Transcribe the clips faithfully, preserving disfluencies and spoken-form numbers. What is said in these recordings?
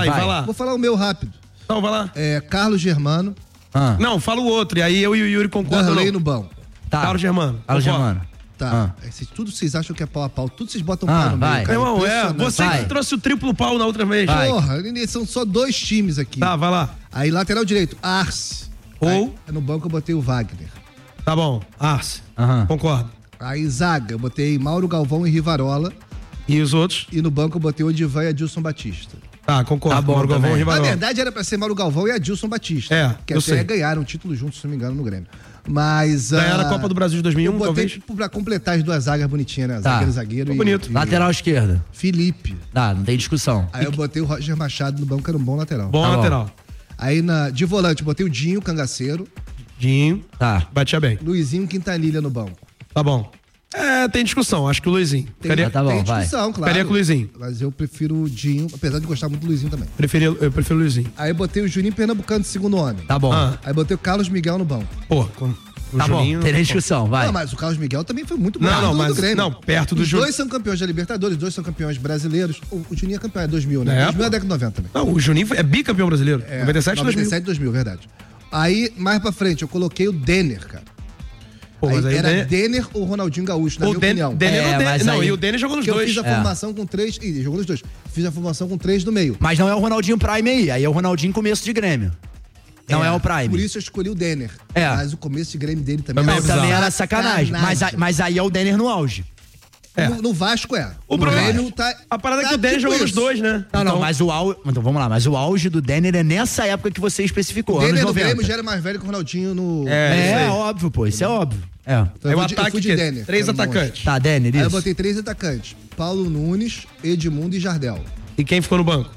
vai, vai lá. Vou falar o meu rápido. Então, vai lá. É, Carlos Germano. Ah. Não, fala o outro, e aí eu e o Yuri concordam. Darley no banco. Tá. Carlos Germano. Carlos Germano. Tá. Ah. É, tudo vocês acham que é pau a pau, tudo vocês botam ah, pau no vai. meio, cara. Meu irmão, é, você vai. que trouxe o triplo pau na outra vez. Vai. Porra, são só dois times aqui. Tá, vai lá. Aí, lateral direito, Arce. Ou? Aí, no banco eu botei o Wagner. Tá bom, Arce. Uhum. Concordo. Aí, zaga, eu botei Mauro Galvão e Rivarola. E os outros? E no banco eu botei o Odivan e Adilson Batista. Tá, concordo. Tá bom, Mauro Galvão e Rivarola. Na verdade era pra ser Mauro Galvão e Adilson Batista. É, que eu até sei. ganharam um título juntos, se não me engano, no Grêmio. Mas... Ganharam uh, a Copa do Brasil de dois mil e um, eu botei, talvez? Tipo, pra completar as duas zagas bonitinhas, né? Tá. Zagueiro, zagueiro e... bonito. e... Lateral esquerda. Felipe. Tá, não tem discussão. Aí eu botei o Roger Machado no banco, que era um bom lateral. Bom Tá lateral. bom. Aí na, de volante, eu botei o Dinho, cangaceiro. Dinho. Tá. Batia bem. Luizinho, Quintanilha no banco. Tá bom. É, tem discussão, acho que o Luizinho. Tem, Ficaria, tá bom, tem vai. discussão, claro. Ficaria com o Luizinho. Mas eu prefiro o Dinho, apesar de gostar muito do Luizinho também. Preferia, eu prefiro o Luizinho. Aí eu botei o Juninho Pernambucano de segundo homem. Tá bom. Ah. Aí botei o Carlos Miguel no banco. Pô, com o Tá Juninho... bom, tem discussão, vai. Não, mas o Carlos Miguel também foi muito bom. Não, não, do mas- Grêmio. não, perto do Os Ju- dois são campeões da Libertadores, os dois são campeões brasileiros. O, o Juninho é campeão, é dois mil, né? É, dois mil é pô. década de noventa também. Não, o Juninho foi- é bicampeão brasileiro. É, noventa e sete, dois mil. noventa e sete, dois mil, verdade. Aí, mais pra frente, eu coloquei o Denner, cara. Pô, Aí mas aí era o Den- Denner ou Ronaldinho Gaúcho, na o minha Den- opinião. Denner É, no Den- mas Não, aí- e o Denner jogou nos Porque eu dois. fiz a É. formação com três... Ih, jogou nos dois. Fiz a formação com três no meio. Mas não é o Ronaldinho Prime aí, aí é o Ronaldinho começo de Grêmio. Não é, o Prime. Por isso eu escolhi o Denner. É. Mas o começo de Grêmio dele também... Também Não, é bizarro. também era sacanagem. Mas, a- Sacanagem. mas aí é o Denner no auge. É. No, no Vasco é. O no problema Grêmio tá... A parada é tá que o Denner tipo jogou nos isso. dois, né? Não, não, Então- mas o auge. Então vamos lá, mas o auge do Denner é nessa época que você especificou, O anos Denner no noventa. Grêmio já era mais velho que o Ronaldinho no... É, É, isso aí. óbvio, pô, isso é óbvio. É. Então Aí eu o fui de- eu ataque fui de que Denner, três que era um atacantes. Tá, Denner, Aí eu isso. botei três atacantes. Paulo Nunes, Edmundo e Jardel. E quem ficou no banco?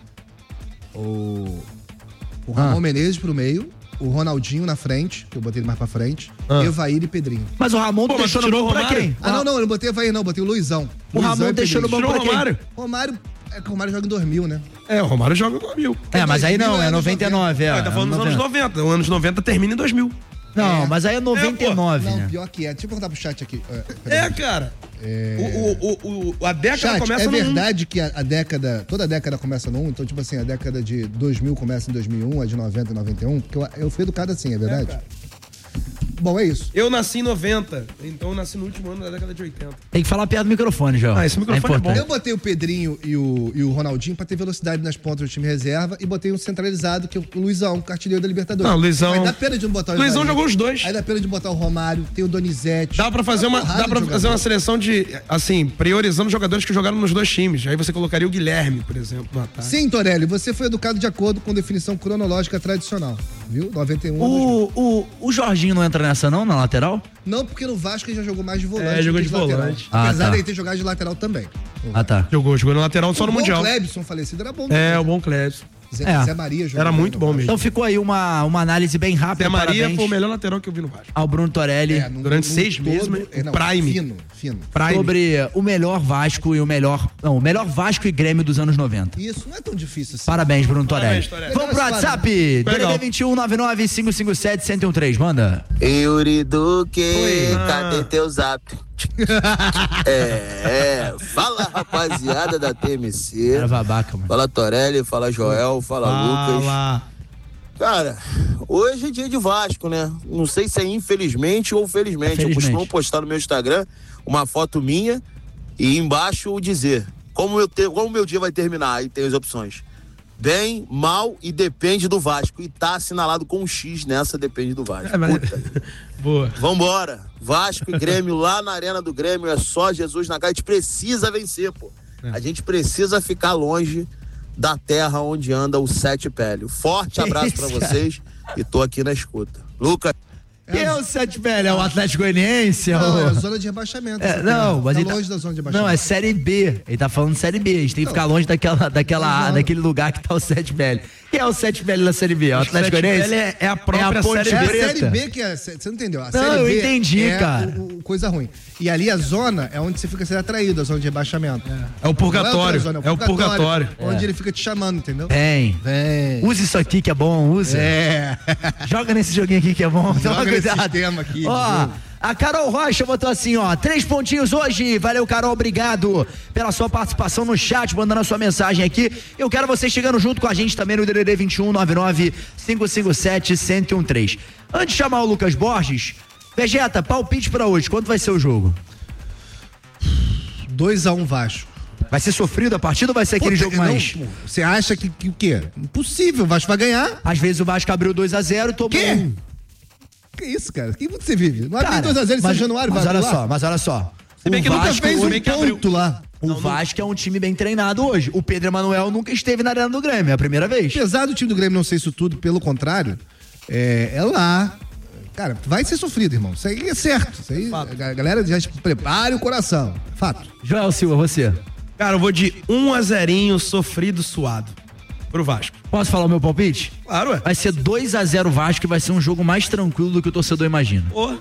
O, o Ramon Ah. Menezes pro meio, o Ronaldinho na frente, que eu botei ele mais pra frente, Ah. Evair e Pedrinho. Mas o Ramon Pô, mas deixou tu no tirou banco o pra Romário? quem? Ah, não, não, eu não botei Evair não, botei o Luizão. O Luizão Ramon e deixou no Pedrinho. banco Tirou o pra quem? Romário? Romário, é que o Romário joga em dois mil, né? É, o Romário joga no mil. É, mas aí não, é noventa e nove, é. Ele tá falando dos anos noventa. Os anos noventa termina em dois mil. Não, É. mas aí é noventa e nove, Não, né? pior que é. Deixa eu perguntar pro chat aqui. É, É, cara. O, o, o, o- a década Chat, começa é no um. verdade que a, a década, toda a década começa no um, então, tipo assim, a década de dois mil começa em dois mil e um, a de noventa e noventa e um, porque eu, eu fui educado assim, é verdade? cara. Bom, é isso. Eu nasci em noventa, então eu nasci no último ano da década de oitenta. Tem que falar perto do microfone, João. Ah, esse microfone é bom. Eu botei o Pedrinho e o, e o Ronaldinho pra ter velocidade nas pontas do time reserva e botei um centralizado, que é o Luizão, artilheiro da Libertadores. Não, o Luizão- Mas dá pena de não botar o Luizão Evair. jogou os dois. Aí dá pena de botar o Romário, tem o Donizete. Dá pra fazer uma, porrada dá pra de fazer jogador. uma seleção de, assim, priorizando jogadores que jogaram nos dois times. Aí você colocaria o Guilherme, por exemplo, no ataque. Sim, Torelli, você foi educado de acordo com definição cronológica tradicional, viu? noventa e um. O, o, o Jorginho não entra nessa não, na lateral? Não, porque no Vasco ele já jogou mais de volante. É, jogou do que de lateral. volante. Ah, Apesar tá. dele ter jogado de lateral também. Ah, tá. Jogou, jogou no lateral só no o Mundial. O Clebson falecido era bom. É, também. o bom Clebson. Zé, É. Zé Maria jogou Era bem muito no bom Vasco. mesmo. Então ficou aí uma, uma análise bem rápida. Zé Maria parabéns foi o melhor lateral que eu vi no Vasco. ao Bruno Torelli É, no- Durante no seis todo, meses, mas é, não, Prime. Fino, fino. Prime. sobre o melhor Vasco e o melhor... Não, o melhor Vasco e Grêmio dos anos noventa. Isso não é tão difícil assim. Parabéns, Bruno Torelli. Parabéns, Torelli. Vamos pro Melhor WhatsApp. Legal. D D D vinte e um, nove nove, cinco cinco sete, um zero um três. Manda. Yuri Duque, Oi. cadê teu zap? é, é, fala rapaziada da T M C. Era babaca, mano. Fala Torelli, fala Joel, fala, Lucas. Fala. Cara, hoje é dia de Vasco, né? Não sei se é infelizmente ou felizmente. Felizmente. Eu costumo postar no meu Instagram uma foto minha e embaixo o dizer como eu te, como o meu dia vai terminar. Aí tem as opções: bem, mal e depende do Vasco. E tá assinalado com um X nessa, depende do Vasco. É, mas- Puta. Boa. Vambora. Vasco e Grêmio lá na Arena do Grêmio. É só Jesus na cara. A gente precisa vencer, pô. A gente precisa ficar longe da terra onde anda o Sete Pele. Forte abraço pra vocês e tô aqui na escuta. Lucas. Quem é o Sete Velho? É o Atlético Goianiense? É Não, é o... a zona de rebaixamento. É, essa não, coisa. mas tá ele tá- longe da zona de rebaixamento. Não, é Série B. Ele tá falando Série B. A gente tem que ficar longe daquela, daquela, Exato. daquele lugar que tá o Sete Velho. Quem é o Sete Velho na Série B? É o Atlético Sete Goianiense? Velho é- é a própria Ponte Série É a B. Preta. Série B que é. Você não entendeu? A Não, série eu B entendi, é cara. o- o- coisa ruim. E ali a zona é onde você fica sendo atraído, a zona de rebaixamento. É o purgatório. Não é, outra zona, É o purgatório. Onde ele fica te chamando, entendeu? Tem. Vem. Use isso aqui que é bom, usa. É. Joga nesse joguinho aqui que é bom. Toma Joga nesse cuidado. sistema aqui de Ó, jogo. A Carol Rocha botou assim, ó, três pontinhos hoje. Valeu, Carol, obrigado pela sua participação no chat, mandando a sua mensagem aqui. Eu quero você chegando junto com a gente também no D D D vinte e um, nove nove cinco cinco sete, um zero um três. Antes de chamar o Lucas Borges, Vegeta, palpite pra hoje, quanto vai ser o jogo? dois a um Vasco. Vai ser sofrido a partida ou vai ser aquele Pô, jogo não, mais... pô, você acha que, que o quê? Impossível, o Vasco vai ganhar. Às vezes o Vasco abriu dois a zero e tomou Quê? um. Que isso, cara? Que mundo você vive? Não abriu Cara, dois a zero em São mas, Januário, mas vai olha lá. só, mas olha só. Se bem O que nunca Vasco, fez o, um Um que abriu. ponto lá. o Vasco é um time bem treinado hoje. O Pedro Emanuel nunca esteve na Arena do Grêmio, é a primeira vez. Apesar do time do Grêmio não ser isso tudo, pelo contrário, é, é lá. Cara, vai ser sofrido, irmão. Isso aí é certo. Isso aí, a galera já prepare o coração. Fato. Joel Silva, você. Cara, eu vou de um a zero sofrido, suado. Pro Vasco. Posso falar o meu palpite? Claro, ué. Vai ser dois a zero Vasco e vai ser um jogo mais tranquilo do que o torcedor imagina. Pô.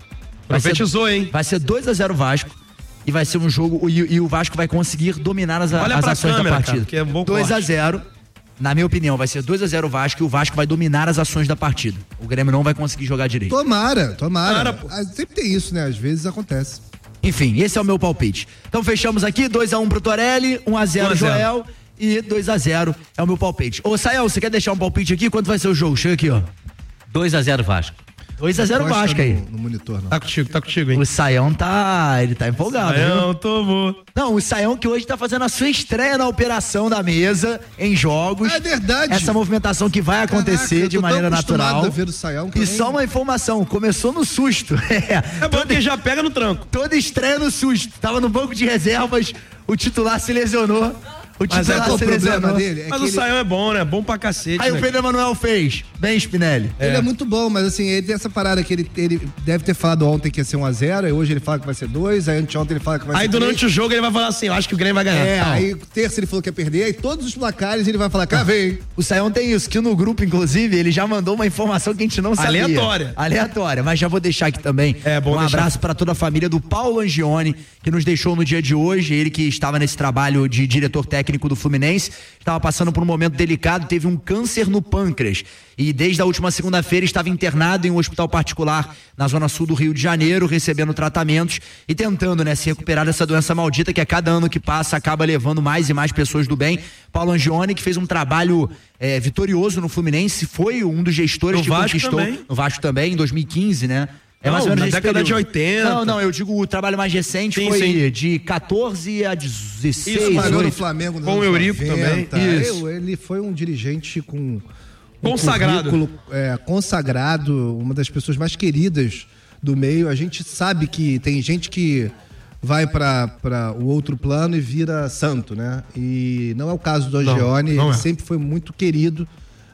Vai ser- Profetizou, hein? Vai ser dois a zero Vasco e vai ser um jogo e, e o Vasco vai conseguir dominar as, Olha as pra ações câmera, da partida. cara, que é bom dois a corte. zero. Na minha opinião, vai ser dois a zero Vasco e o Vasco vai dominar as ações da partida. O Grêmio não vai conseguir jogar direito. Tomara, tomara. Tomara, pô. Ah, sempre tem isso, né? Às vezes acontece. Enfim, esse é o meu palpite. Então fechamos aqui, dois a um pro Torelli, um a zero um a zero. Joel e dois a zero é o meu palpite. Ô, Sael, você quer deixar um palpite aqui? Quanto vai ser o jogo? Chega aqui, ó. dois a zero Vasco. dois a zero Não Vasco acha aí. No, no monitor, não. Tá contigo, tá contigo, hein? O Saião tá, ele tá empolgado, viu? Não, tomou. Não, o Saião que hoje tá fazendo a sua estreia na operação da mesa, em jogos. É verdade. Essa movimentação que vai acontecer Caraca, eu de tô tão maneira acostumado natural. a ver o Saião que E eu nem- só uma informação, começou no susto. É, É bom que já pega no tranco. toda estreia no susto. Tava no banco de reservas, o titular se lesionou. O Mas é titular Qual o se problema lesionou. dele? É Mas que o ele, Saião é bom, né? Bom pra cacete. Aí né? o Pedro Emanuel fez. Bem, Spinelli. ele é muito bom, mas assim, ele tem essa parada que ele, ele deve ter falado ontem que ia ser um a zero, aí hoje ele fala que vai ser dois, aí anteontem ele fala que vai Aí ser durante três. o jogo ele vai falar assim: eu acho que o Grêmio vai ganhar. É, Não. aí terça ele falou que ia perder, aí todos os placares ele vai falar, cravei. O Saião tem isso, que no grupo, inclusive, ele já mandou uma informação que a gente não sabia. Aleatória. Aleatória, mas já vou deixar aqui também. É, bom um deixar. abraço para toda a família do Paulo Angione, que nos deixou no dia de hoje. Ele que estava nesse trabalho de diretor técnico do Fluminense, estava passando por um momento delicado, teve um câncer no pâncreas. E desde a última segunda-feira estava internado em um hospital particular na zona sul do Rio de Janeiro, recebendo tratamentos e tentando, né, se recuperar dessa doença maldita que a cada ano que passa acaba levando mais e mais pessoas do bem. Paulo Angione, que fez um trabalho é, vitorioso no Fluminense, foi um dos gestores No que Vasco conquistou também. no Vasco também, em dois mil e quinze, né? É mais Não, ou menos na esse década período. de oitenta. Não, não, eu digo o trabalho mais recente Sim, foi sim. de catorze a dezesseis. Isso, Trabalhou no dezoito. Flamengo nos Com o anos Eurico noventa. também. Isso. Isso. Ele foi um dirigente com um Consagrado. currículo, é, consagrado, uma das pessoas mais queridas do meio. A gente sabe que tem gente que vai para o outro plano e vira santo, né? E não é o caso do Angione, não ele é. sempre foi muito querido.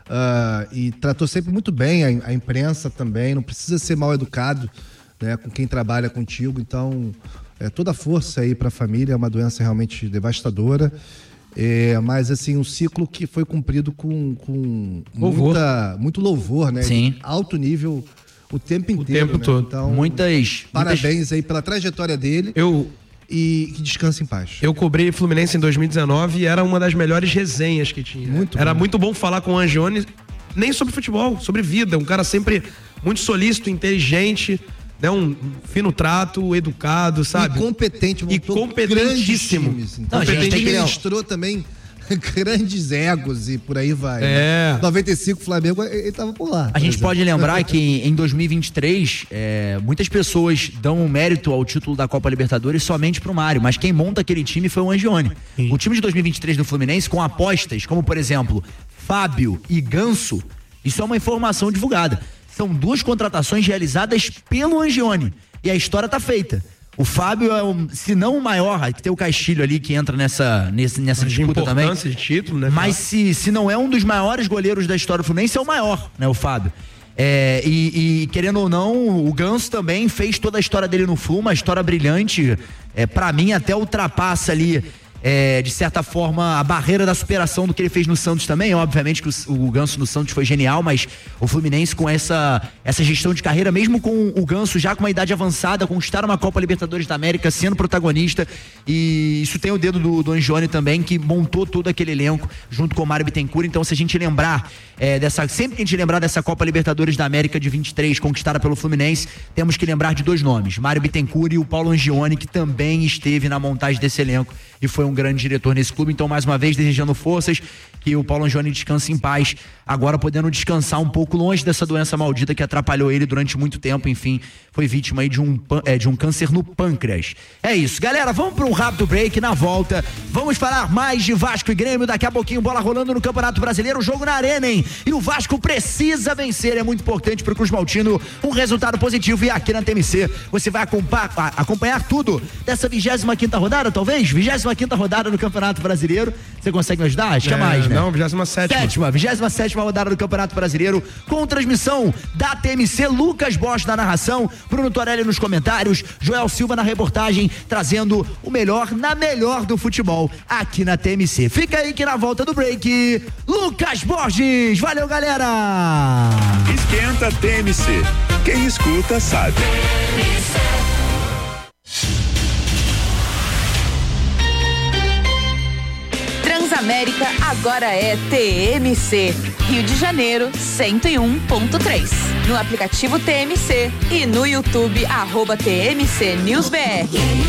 ah, e tratou sempre muito bem a, a imprensa também, não precisa ser mal educado, né, com quem trabalha contigo. Então, é, toda a força aí para a família, é uma doença realmente devastadora. É, mas assim, um ciclo que foi cumprido com, com Louvor. muita, muito louvor, né? Sim. De alto nível o tempo inteiro. tempo né? todo. Então, Muitas. parabéns aí pela trajetória dele Eu, e que descanse em paz. eu cobri Fluminense em dois mil e dezenove e era uma das melhores resenhas que tinha. Muito Era bom. muito bom falar com o Angione, nem sobre futebol, sobre vida. Um cara sempre muito solícito, inteligente, né? Um fino trato, educado, sabe? E competente, E montou competentíssimo. grandes times. Então, Não, gente, ele tem que- administrou também grandes egos e por aí vai. É. Né? noventa e cinco Flamengo, ele tava por lá. A por gente exemplo. pode lembrar que em dois mil e vinte e três, é, muitas pessoas dão um mérito ao título da Copa Libertadores somente pro Mário, mas quem monta aquele time foi o Angione. O time de dois mil e vinte e três do Fluminense, com apostas, como por exemplo, Fábio e Ganso, isso é uma informação divulgada. São duas contratações realizadas pelo Angione. E a história tá feita. O Fábio é, um, se não o maior, que tem o Castilho ali que entra nessa, nesse, nessa De disputa também. importância de título, né? Mas se, se não é um dos maiores goleiros da história do Fluminense, é o maior, né, o Fábio. É, e, e, querendo ou não, o Ganso também fez toda a história dele no Flu, uma história brilhante. É, pra mim, até ultrapassa ali é, de certa forma, a barreira da superação do que ele fez no Santos também. Obviamente que o, o Ganso no Santos foi genial, mas o Fluminense com essa, essa gestão de carreira, mesmo com o Ganso já com uma idade avançada, conquistaram uma Copa Libertadores da América, sendo protagonista, e isso tem o dedo do, do Angione também, que montou todo aquele elenco junto com o Mário Bittencourt. Então, se a gente lembrar é, dessa, sempre que a gente lembrar dessa Copa Libertadores da América de vinte e três, conquistada pelo Fluminense, temos que lembrar de dois nomes, Mário Bittencourt e o Paulo Angione, que também esteve na montagem desse elenco e foi um grande diretor nesse clube. Então, mais uma vez, desejando forças, que o Paulo Angione descanse em paz, agora podendo descansar um pouco longe dessa doença maldita que atrapalhou ele durante muito tempo. Enfim, foi vítima aí de um, é, de um câncer no pâncreas. É isso, galera, vamos para um rápido break. Na volta, vamos falar mais de Vasco e Grêmio. Daqui a pouquinho, bola rolando no Campeonato Brasileiro, jogo na Arena, hein? E o Vasco precisa vencer, é muito importante para o Cruz Maltino um resultado positivo. E aqui na T M C você vai acompanhar, acompanhar tudo dessa vigésima quinta rodada, talvez? vigésima quinta rodada do Campeonato Brasileiro. Você consegue me ajudar? Acho que é, é mais, né? Não, vigésima sétima. Sétima, vigésima sétima rodada do Campeonato Brasileiro, com transmissão da T M C, Lucas Bosch na narração, Bruno Torelli nos comentários, Joel Silva na reportagem, trazendo o melhor na melhor do futebol aqui na T M C. Fica aí que na volta do break, Lucas Borges. Valeu, galera! Esquenta T M C. Quem escuta sabe. Transamérica agora é T M C. Rio de Janeiro, cento e um ponto três. No aplicativo T M C e no YouTube, arroba T M C News B R.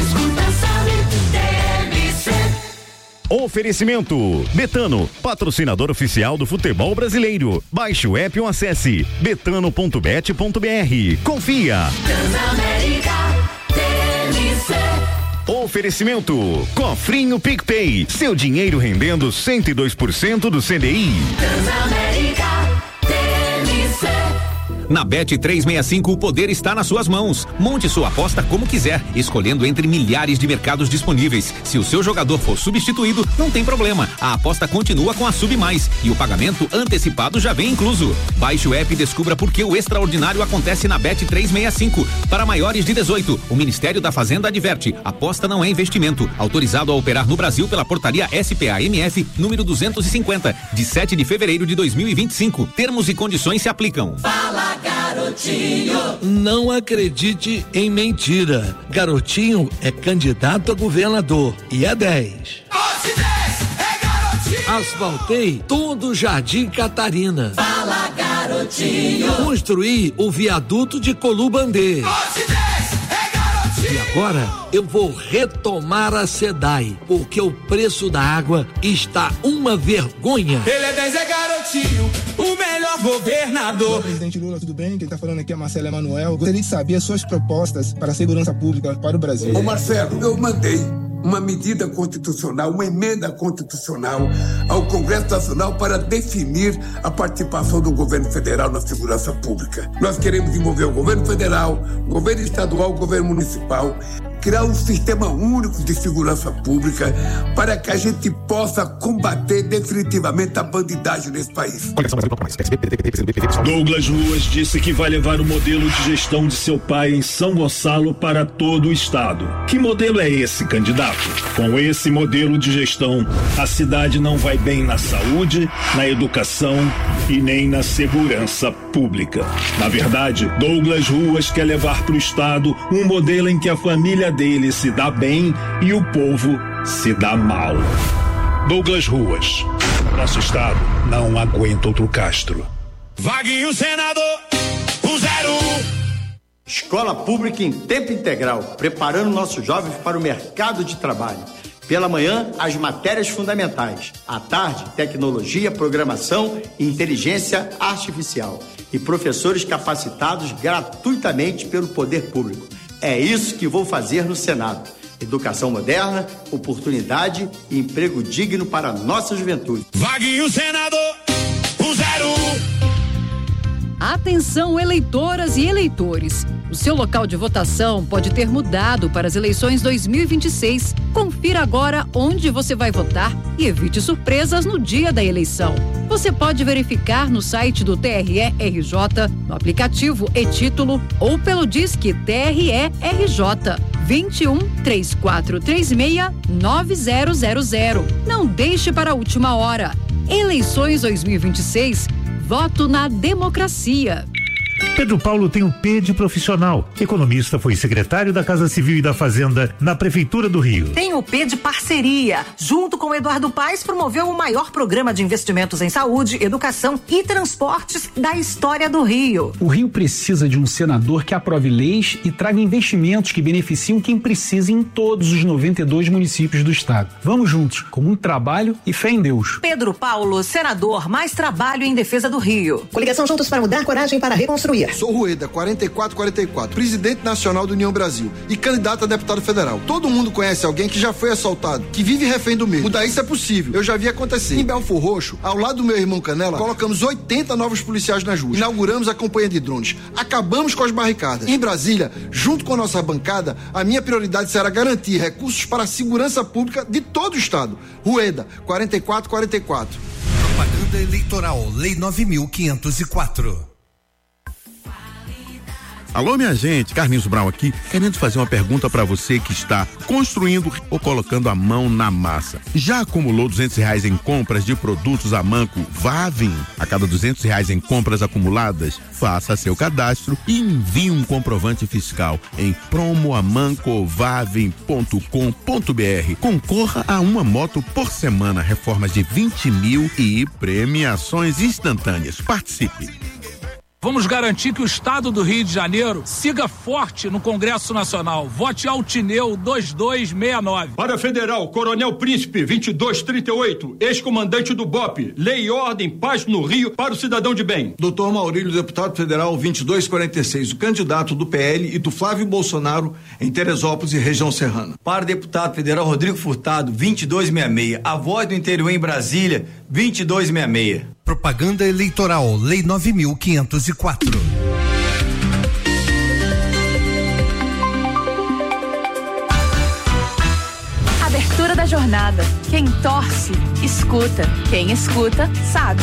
Oferecimento Betano, patrocinador oficial do futebol brasileiro. Baixe o app ou acesse betano ponto bet ponto br. Confia. Transamérica, T M C. Oferecimento Cofrinho PicPay, seu dinheiro rendendo cento e dois por cento do C D I. Transamérica, T M C. Na Bet trezentos e sessenta e cinco, o poder está nas suas mãos. Monte sua aposta como quiser, escolhendo entre milhares de mercados disponíveis. Se o seu jogador for substituído, não tem problema. A aposta continua com a Sub Mais e o pagamento antecipado já vem incluso. Baixe o app e descubra por que o extraordinário acontece na Bet trezentos e sessenta e cinco. Para maiores de dezoito, o Ministério da Fazenda adverte: aposta não é investimento. Autorizado a operar no Brasil pela portaria S P A M F número duzentos e cinquenta, de sete de fevereiro de dois mil e vinte e cinco. Termos e condições se aplicam. Fala, Garotinho. Não acredite em mentira. Garotinho é candidato a governador e é dez. Doce dez é Garotinho. Asfaltei todo o Jardim Catarina. Fala, Garotinho. Construí o viaduto de Colubandê. Doce dez é Garotinho. E agora eu vou retomar a SEDAI, porque o preço da água está uma vergonha. Ele é dez, é Garotinho, o melhor governador. Olá, presidente Lula, tudo bem? Quem está falando aqui é Marcelo Emanuel. Gostaria de saber as suas propostas para a segurança pública para o Brasil. Ô Marcelo, eu mandei uma medida constitucional, uma emenda constitucional ao Congresso Nacional para definir a participação do governo federal na segurança pública. Nós queremos envolver o governo federal, o governo estadual, o governo municipal, criar um sistema único de segurança pública para que a gente possa combater definitivamente a bandidagem nesse país. Douglas Ruas disse que vai levar o modelo de gestão de seu pai em São Gonçalo para todo o estado. Que modelo é esse, candidato? Com esse modelo de gestão, a cidade não vai bem na saúde, na educação e nem na segurança pública. Na verdade, Douglas Ruas quer levar para o estado um modelo em que a família dele se dá bem e o povo se dá mal. Douglas Ruas. Nosso estado não aguenta outro Castro. Vaguinho senador, um zero um. Escola pública em tempo integral, preparando nossos jovens para o mercado de trabalho. Pela manhã, as matérias fundamentais. À tarde, tecnologia, programação e inteligência artificial. E professores capacitados gratuitamente pelo poder público. É isso que vou fazer no Senado. Educação moderna, oportunidade e emprego digno para a nossa juventude. Vaguinho senador, um zero um. Atenção, eleitoras e eleitores. O seu local de votação pode ter mudado para as eleições dois mil e vinte e seis. Confira agora onde você vai votar e evite surpresas no dia da eleição. Você pode verificar no site do T R E R J, no aplicativo e-Título ou pelo Disque T R E R J. vinte e um, três quatro três seis, nove zero zero zero. Não deixe para a última hora. Eleições dois mil e vinte e seis. Voto na democracia. Pedro Paulo tem o P de profissional. Economista, foi secretário da Casa Civil e da Fazenda na Prefeitura do Rio. Tem o P de parceria. Junto com Eduardo Paes, promoveu o maior programa de investimentos em saúde, educação e transportes da história do Rio. O Rio precisa de um senador que aprove leis e traga investimentos que beneficiam quem precisa em todos os noventa e dois municípios do estado. Vamos juntos, com muito trabalho e fé em Deus. Pedro Paulo, senador, mais trabalho em defesa do Rio. Coligação Juntos para Mudar, coragem para reconstruir. Sou Rueda, quarenta e quatro quarenta e quatro, presidente nacional do União Brasil e candidato a deputado federal. Todo mundo conhece alguém que já foi assaltado, que vive refém do mesmo. Mudar isso é possível, eu já vi acontecer. Em Belfor Roxo, ao lado do meu irmão Canela, colocamos oitenta novos policiais nas ruas. Inauguramos a campanha de drones. Acabamos com as barricadas. Em Brasília, junto com a nossa bancada, a minha prioridade será garantir recursos para a segurança pública de todo o estado. Rueda, quarenta e quatro quarenta e quatro. Propaganda eleitoral, Lei nove mil quinhentos e quatro. Alô, minha gente, Carlinhos Brown aqui, querendo fazer uma pergunta para você que está construindo ou colocando a mão na massa. Já acumulou duzentos reais em compras de produtos Amanco Vavin? A cada duzentos reais em compras acumuladas, faça seu cadastro e envie um comprovante fiscal em promoamancovavin ponto com ponto br. Concorra a uma moto por semana, reformas de vinte mil e premiações instantâneas. Participe! Vamos garantir que o estado do Rio de Janeiro siga forte no Congresso Nacional. Vote Altineu dois dois seis nove. Para Federal, Coronel Príncipe vinte e dois trinta e oito, ex-comandante do B O P. Lei e ordem, paz no Rio para o cidadão de bem. Doutor Maurílio, deputado federal vinte e dois quarenta e seis, o candidato do P L e do Flávio Bolsonaro em Teresópolis e região serrana. Para deputado federal Rodrigo Furtado, vinte e dois sessenta e seis, a voz do interior em Brasília, vinte e dois sessenta e seis. Propaganda eleitoral, Lei nove mil quinhentos e quatro. Abertura da jornada. Quem torce, escuta. Quem escuta, sabe.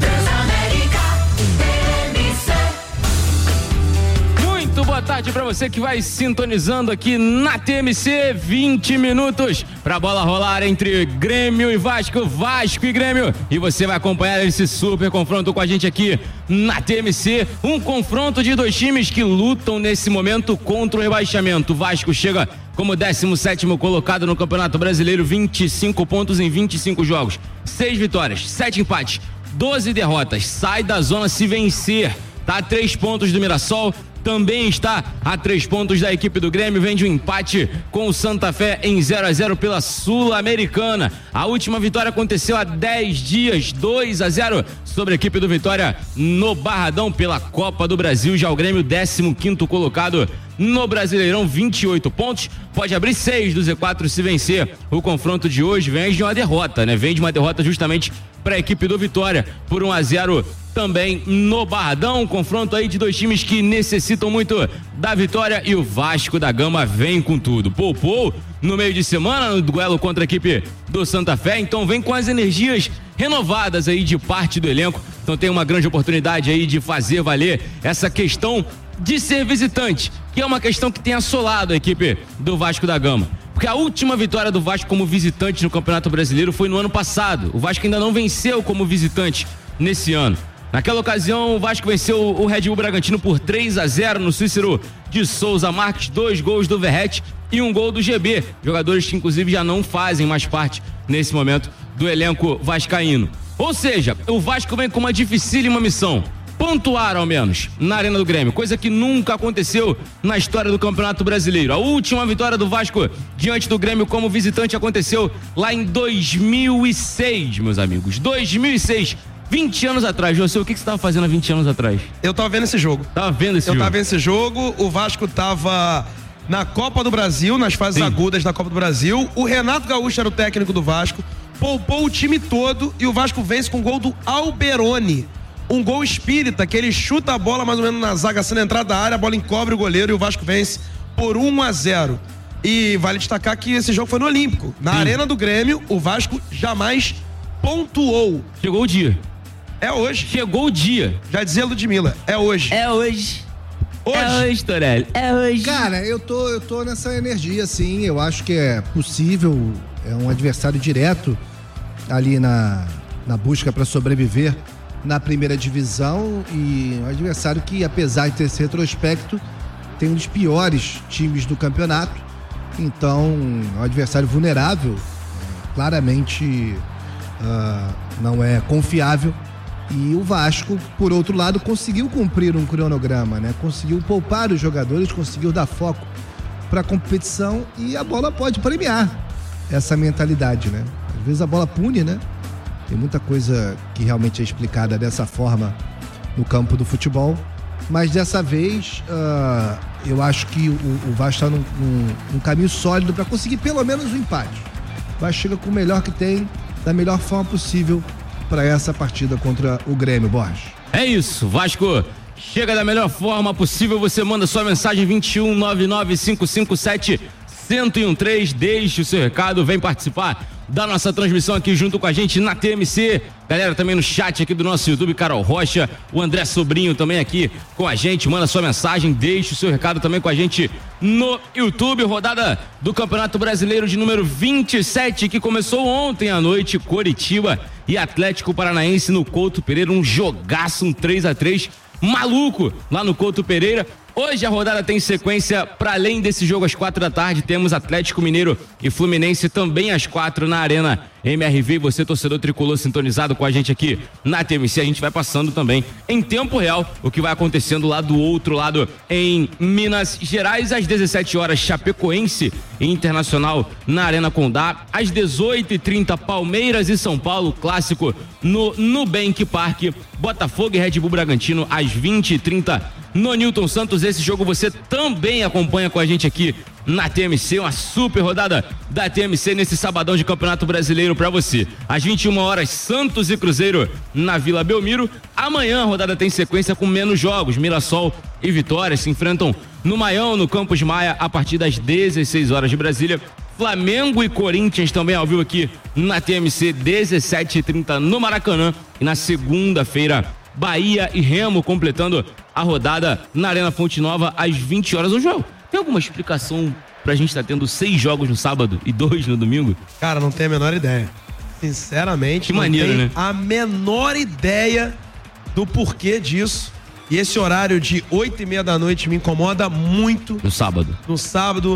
Muito boa tarde pra você que vai sintonizando aqui na T M C, vinte minutos pra bola rolar entre Grêmio e Vasco, Vasco e Grêmio, e você vai acompanhar esse super confronto com a gente aqui na T M C, um confronto de dois times que lutam nesse momento contra o rebaixamento. O Vasco chega como décimo sétimo colocado no Campeonato Brasileiro, vinte e cinco pontos em vinte e cinco jogos, seis vitórias, sete empates, doze derrotas, sai da zona se vencer, tá a três pontos do Mirassol, também está a três pontos da equipe do Grêmio, vem de um empate com o Santa Fé em zero a zero pela Sul-Americana. A última vitória aconteceu há dez dias, dois a zero sobre a equipe do Vitória no Barradão pela Copa do Brasil. Já o Grêmio, décimo quinto colocado no Brasileirão, vinte e oito pontos, pode abrir seis do Z quatro se vencer. O confronto de hoje vem de uma derrota, né? Vem de uma derrota justamente para a equipe do Vitória por um a zero também no Barradão. Um confronto aí de dois times que necessitam muito da vitória, e o Vasco da Gama vem com tudo. Poupou no meio de semana no duelo contra a equipe do Santa Fé, então vem com as energias renovadas aí de parte do elenco, então tem uma grande oportunidade aí de fazer valer essa questão de ser visitante, que é uma questão que tem assolado a equipe do Vasco da Gama. Porque a última vitória do Vasco como visitante no Campeonato Brasileiro foi no ano passado. O Vasco ainda não venceu como visitante nesse ano. Naquela ocasião, o Vasco venceu o Red Bull Bragantino por três a zero no Cícero de Souza Marques, dois gols do Verrete e um gol do G B. Jogadores que inclusive já não fazem mais parte nesse momento do elenco vascaíno. Ou seja, o Vasco vem com uma dificílima missão: pontuar ao menos na Arena do Grêmio, coisa que nunca aconteceu na história do Campeonato Brasileiro. A última vitória do Vasco diante do Grêmio como visitante aconteceu lá em dois mil e seis, meus amigos. dois mil e seis, vinte anos atrás. José, o que, que você estava fazendo há vinte anos atrás? Eu tava vendo esse jogo. Tava vendo esse Eu jogo? tava vendo esse jogo, o Vasco tava na Copa do Brasil, nas fases Sim. agudas da Copa do Brasil. O Renato Gaúcho era o técnico do Vasco, poupou o time todo e o Vasco vence com o gol do Alberoni. Um gol espírita, que ele chuta a bola mais ou menos na zaga, sendo entrada da área, a bola encobre o goleiro e o Vasco vence por um a zero. E vale destacar que esse jogo foi no Olímpico. Na Sim. Arena do Grêmio, o Vasco jamais pontuou. Chegou o dia. É hoje. Chegou o dia. Já dizia Ludmilla, é hoje. É hoje. Hoje. É hoje, Torelli. É hoje. Cara, eu tô, eu tô nessa energia, sim. Eu acho que é possível. É um adversário direto ali na, na busca para sobreviver na primeira divisão. E um adversário que, apesar de ter esse retrospecto, tem um dos piores times do campeonato. Então, é um adversário vulnerável. Claramente uh, não é confiável. E o Vasco, por outro lado, conseguiu cumprir um cronograma, né? Conseguiu poupar os jogadores, conseguiu dar foco para a competição e a bola pode premiar essa mentalidade, né? Às vezes a bola pune, né? Tem muita coisa que realmente é explicada dessa forma no campo do futebol, mas dessa vez uh, eu acho que o, o Vasco está num, num, num caminho sólido para conseguir pelo menos um empate. O Vasco chega com o melhor que tem, da melhor forma possível para essa partida contra o Grêmio, Borges. É isso, Vasco chega da melhor forma possível. Você manda sua mensagem vinte e um, nove nove cinco cinco sete, um zero um três, deixe o seu recado, vem participar da nossa transmissão aqui junto com a gente na T M C. Galera também no chat aqui do nosso YouTube, Carol Rocha, o André Sobrinho também aqui com a gente, manda sua mensagem, deixe o seu recado também com a gente no YouTube. Rodada do Campeonato Brasileiro de número vinte e sete, que começou ontem à noite, Coritiba e Atlético Paranaense no Couto Pereira, um jogaço, um três a três maluco lá no Couto Pereira. Hoje a rodada tem sequência, para além desse jogo às quatro da tarde, temos Atlético Mineiro e Fluminense também às quatro na Arena M R V. Você, torcedor tricolor, sintonizado com a gente aqui na T M C, a gente vai passando também em tempo real o que vai acontecendo lá do outro lado em Minas Gerais. Às dezessete horas, Chapecoense e Internacional na Arena Condá. Às dezoito e trinta, Palmeiras e São Paulo, clássico no Nubank Park. Botafogo e Red Bull Bragantino às vinte e trinta no Newton Santos. Esse jogo você também acompanha com a gente aqui na T M C, uma super rodada da T M C nesse sabadão de Campeonato Brasileiro pra você. Às vinte e uma horas, Santos e Cruzeiro na Vila Belmiro. Amanhã a rodada tem sequência com menos jogos. Mirassol e Vitória se enfrentam no Maião, no Campos Maia, a partir das dezesseis horas de Brasília. Flamengo e Corinthians também ao vivo aqui na T M C, dezessete e trinta no Maracanã. E na segunda-feira, Bahia e Remo completando a rodada na Arena Fonte Nova às vinte horas. Ô, João, tem alguma explicação pra gente estar tá tendo seis jogos no sábado e dois no domingo? Cara, não tenho a menor ideia. Sinceramente, que não maneiro, tenho né? a menor ideia do porquê disso. E esse horário de oito e meia da noite me incomoda muito. No sábado. No sábado,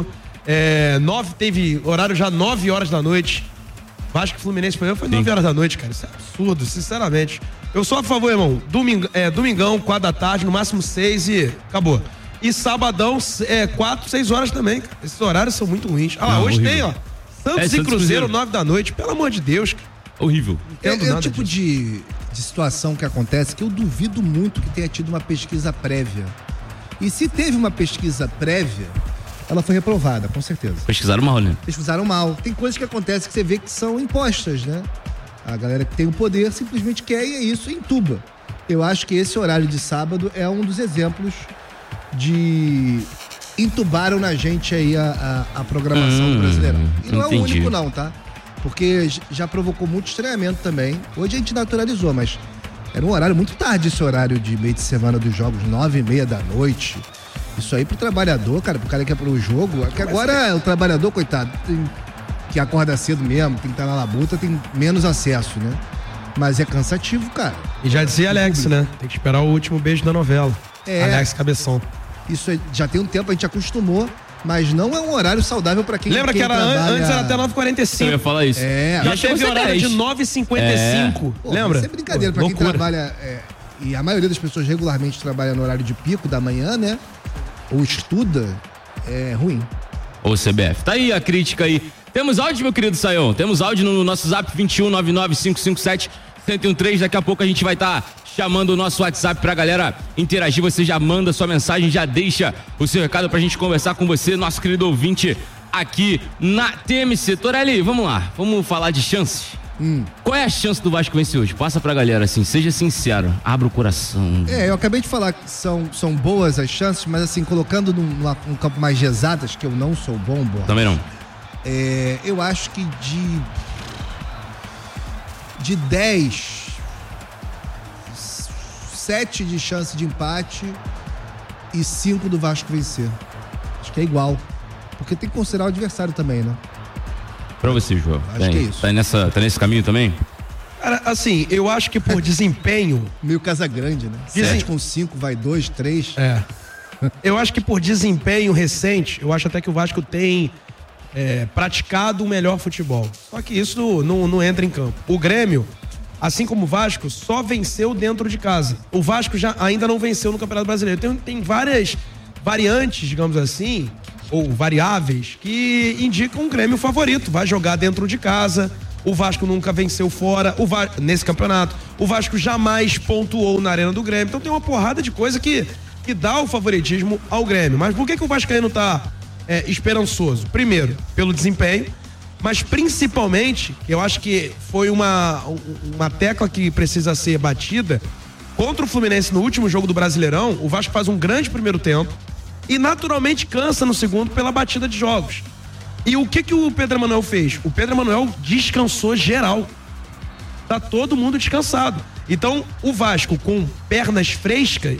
é, nove, teve horário já nove horas da noite. Vasco e Fluminense foi nove horas da noite, cara. Isso é absurdo, sinceramente. Eu sou a favor, irmão. Domingo, é, domingão, quatro da tarde, no máximo seis e acabou. E sabadão, é, quatro, seis horas também, cara. Esses horários são muito ruins. Ah lá, Não, hoje horrível. tem, ó. Santos É, e Santos Cruzeiro, Cruzeiro. nove da noite. Pelo amor de Deus, cara. Horrível. É, Entendo é o nada tipo de, de situação que acontece que eu duvido muito que tenha tido uma pesquisa prévia. E se teve uma pesquisa prévia, ela foi reprovada, com certeza. Pesquisaram mal, né? Pesquisaram mal. Tem coisas que acontecem que você vê que são impostas, né? A galera que tem o poder simplesmente quer e é isso, entuba. Eu acho que esse horário de sábado é um dos exemplos de entubaram na gente aí a, a, a programação Hum, do Brasileirão. E não é o entendi. único não, tá? Porque j- já provocou muito estranhamento também. Hoje a gente naturalizou, mas era um horário muito tarde, esse horário de meio de semana dos jogos, nove e meia da noite. Isso aí pro trabalhador, cara, pro cara que é pro jogo, que agora o trabalhador, coitado, tem, que acorda cedo mesmo, tem que estar na labuta, tem menos acesso, né? Mas é cansativo, cara. E já dizia Alex, né? Tem que esperar o último beijo da novela. É. Alex Cabeção. Isso é- já tem um tempo, a gente acostumou, mas não é um horário saudável pra quem Lembra quem que era an- trabalha... antes era até nove e quarenta e cinco. Eu ia falar isso. É. Já Já chegou teve a ser horário dez. de nove e cinquenta e cinco. Pô, Lembra? Isso é brincadeira, Pô, pra quem loucura. trabalha, é, e a maioria das pessoas regularmente trabalha no horário de pico da manhã, né? Ou estuda, é ruim. Ô, C B F. Tá aí a crítica aí. Temos áudio, meu querido Saião? Temos áudio no nosso zap vinte e um, nove nove cinco cinco sete, um zero um três. Daqui a pouco a gente vai estar chamando o nosso WhatsApp pra galera interagir. Você já manda sua mensagem, já deixa o seu recado pra gente conversar com você, nosso querido ouvinte aqui na T M C. Torelli, vamos lá. Vamos falar de chances. Hum. Qual é a chance do Vasco vencer hoje? Passa pra galera assim, seja sincero, abra o coração. É, eu acabei de falar que são, são boas as chances, mas assim, colocando num, numa- num campo mais de exatas, que eu não sou bom, Borges, Também não. é, eu acho que de de dez, sete de chance de empate e cinco do Vasco vencer. Acho que é igual. Porque tem que considerar o adversário também, né? Pra você, João. Acho Tem, que é isso. Tá, nessa, tá nesse caminho também? Cara, assim, eu acho que por desempenho... Meio Casagrande, né? sete com cinco, vai dois, três. É. Eu acho que por desempenho recente, eu acho até que o Vasco tem é, praticado o melhor futebol. Só que isso não, não entra em campo. O Grêmio, assim como o Vasco, só venceu dentro de casa. O Vasco já ainda não venceu no Campeonato Brasileiro. Tem, tem várias variantes, digamos assim, ou variáveis, que indicam um Grêmio favorito. Vai jogar dentro de casa. O Vasco nunca venceu fora o Va- nesse campeonato. O Vasco jamais pontuou na Arena do Grêmio. Então tem uma porrada de coisa que, que dá o favoritismo ao Grêmio. Mas por que, que o Vascaíno tá é, esperançoso? Primeiro, pelo desempenho, mas principalmente, eu acho que foi uma, uma tecla que precisa ser batida. Contra o Fluminense no último jogo do Brasileirão, o Vasco faz um grande primeiro tempo e naturalmente cansa no segundo pela batida de jogos. E o que que o Pedro Emanuel fez? O Pedro Emanuel descansou geral. Tá todo mundo descansado. Então, o Vasco com pernas frescas,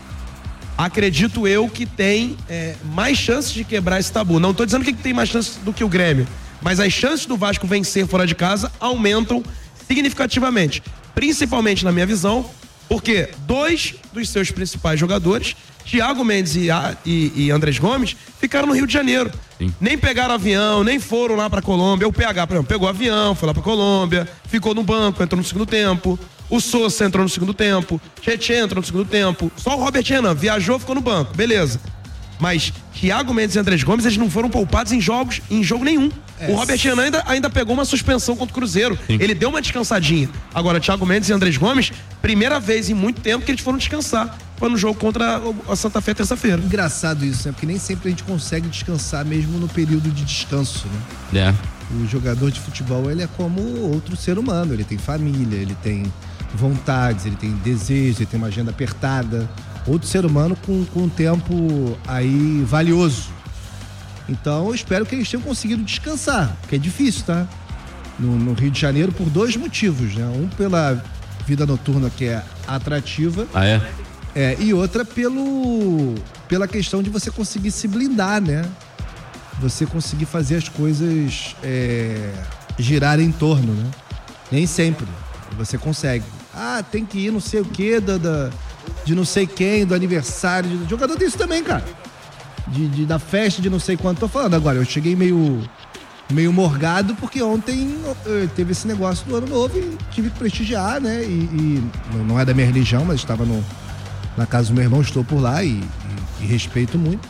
acredito eu que tem é, mais chances de quebrar esse tabu. Não tô dizendo que tem mais chances do que o Grêmio, mas as chances do Vasco vencer fora de casa aumentam significativamente. Principalmente na minha visão, porque dois dos seus principais jogadores, Thiago Mendes e, e, e Andrés Gomes, ficaram no Rio de Janeiro. Sim. Nem pegaram avião, nem foram lá pra Colômbia. O P H, por exemplo, pegou avião, foi lá pra Colômbia, ficou no banco, entrou no segundo tempo. O Sousa entrou no segundo tempo. Tietê entrou no segundo tempo. Só o Robert Renan viajou, ficou no banco. Beleza. Mas Thiago Mendes e Andrés Gomes, eles não foram poupados em jogos, em jogo nenhum. É. O Robert Renan ainda, ainda pegou uma suspensão contra o Cruzeiro. Sim. Ele deu uma descansadinha. Agora, Thiago Mendes e Andrés Gomes, primeira vez em muito tempo que eles foram descansar. Foi no jogo contra a Santa Fé terça-feira. Engraçado isso, né? Porque nem sempre a gente consegue descansar mesmo no período de descanso, né? É. O jogador de futebol, ele é como outro ser humano. Ele tem família, ele tem vontades, ele tem desejos, ele tem uma agenda apertada. Outro ser humano com, com um tempo aí valioso. Então, eu espero que eles tenham conseguido descansar, porque é difícil, tá? No, no Rio de Janeiro, por dois motivos, né? Um pela vida noturna, que é atrativa. Ah, é? É, e outra pelo, pela questão de você conseguir se blindar, né? Você conseguir fazer as coisas é, girarem em torno, né? Nem sempre você consegue. Ah, tem que ir não sei o quê, da, da, de não sei quem, do aniversário. O jogador tem isso também, cara. De, de, da festa de não sei quanto. Tô falando agora, eu cheguei meio, meio morgado porque ontem uh, teve esse negócio do ano novo e tive que prestigiar, né? E, e não é da minha religião, mas estava no, na casa do meu irmão, estou por lá e, e, e respeito muito.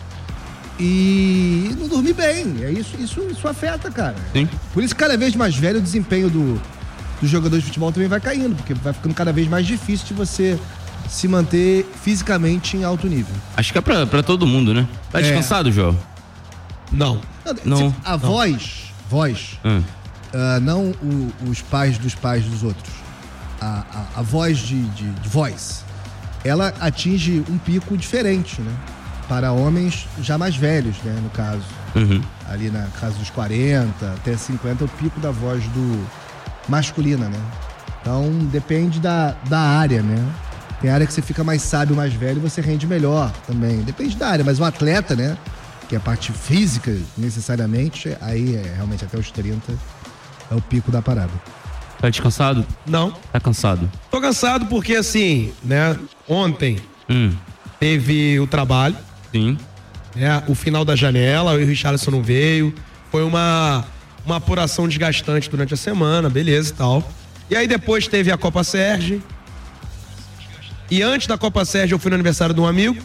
E não dormi bem. É isso, isso, isso afeta, cara. Sim. Por isso, cada vez mais velho, o desempenho do, dos jogadores de futebol também vai caindo, porque vai ficando cada vez mais difícil de você se manter fisicamente em alto nível. Acho que é pra, pra todo mundo, né? Tá descansado, é. João? Não. Não. A não. voz, voz, hum. uh, não o, os pais dos pais dos outros, a, a, a voz de, de, de voz, ela atinge um pico diferente, né? Para homens já mais velhos, né? No caso. Uhum. Ali na casa dos quarenta até cinquenta é o pico da voz do masculina, né? Então depende da, da área, né? Tem área que você fica mais sábio, mais velho, e você rende melhor também. Depende da área, mas um atleta, né? Que é a parte física, necessariamente, aí é realmente até os trinta é o pico da parada. Tá descansado? Não. Tá cansado? Tô cansado porque, assim, né? Ontem hum. teve o trabalho. Sim. Né, o final da janela, o Richarlison não veio. Foi uma, uma apuração desgastante durante a semana, beleza e tal. E aí depois teve a Copa Sérgio. E antes da Copa Sérgio eu fui no aniversário de um amigo.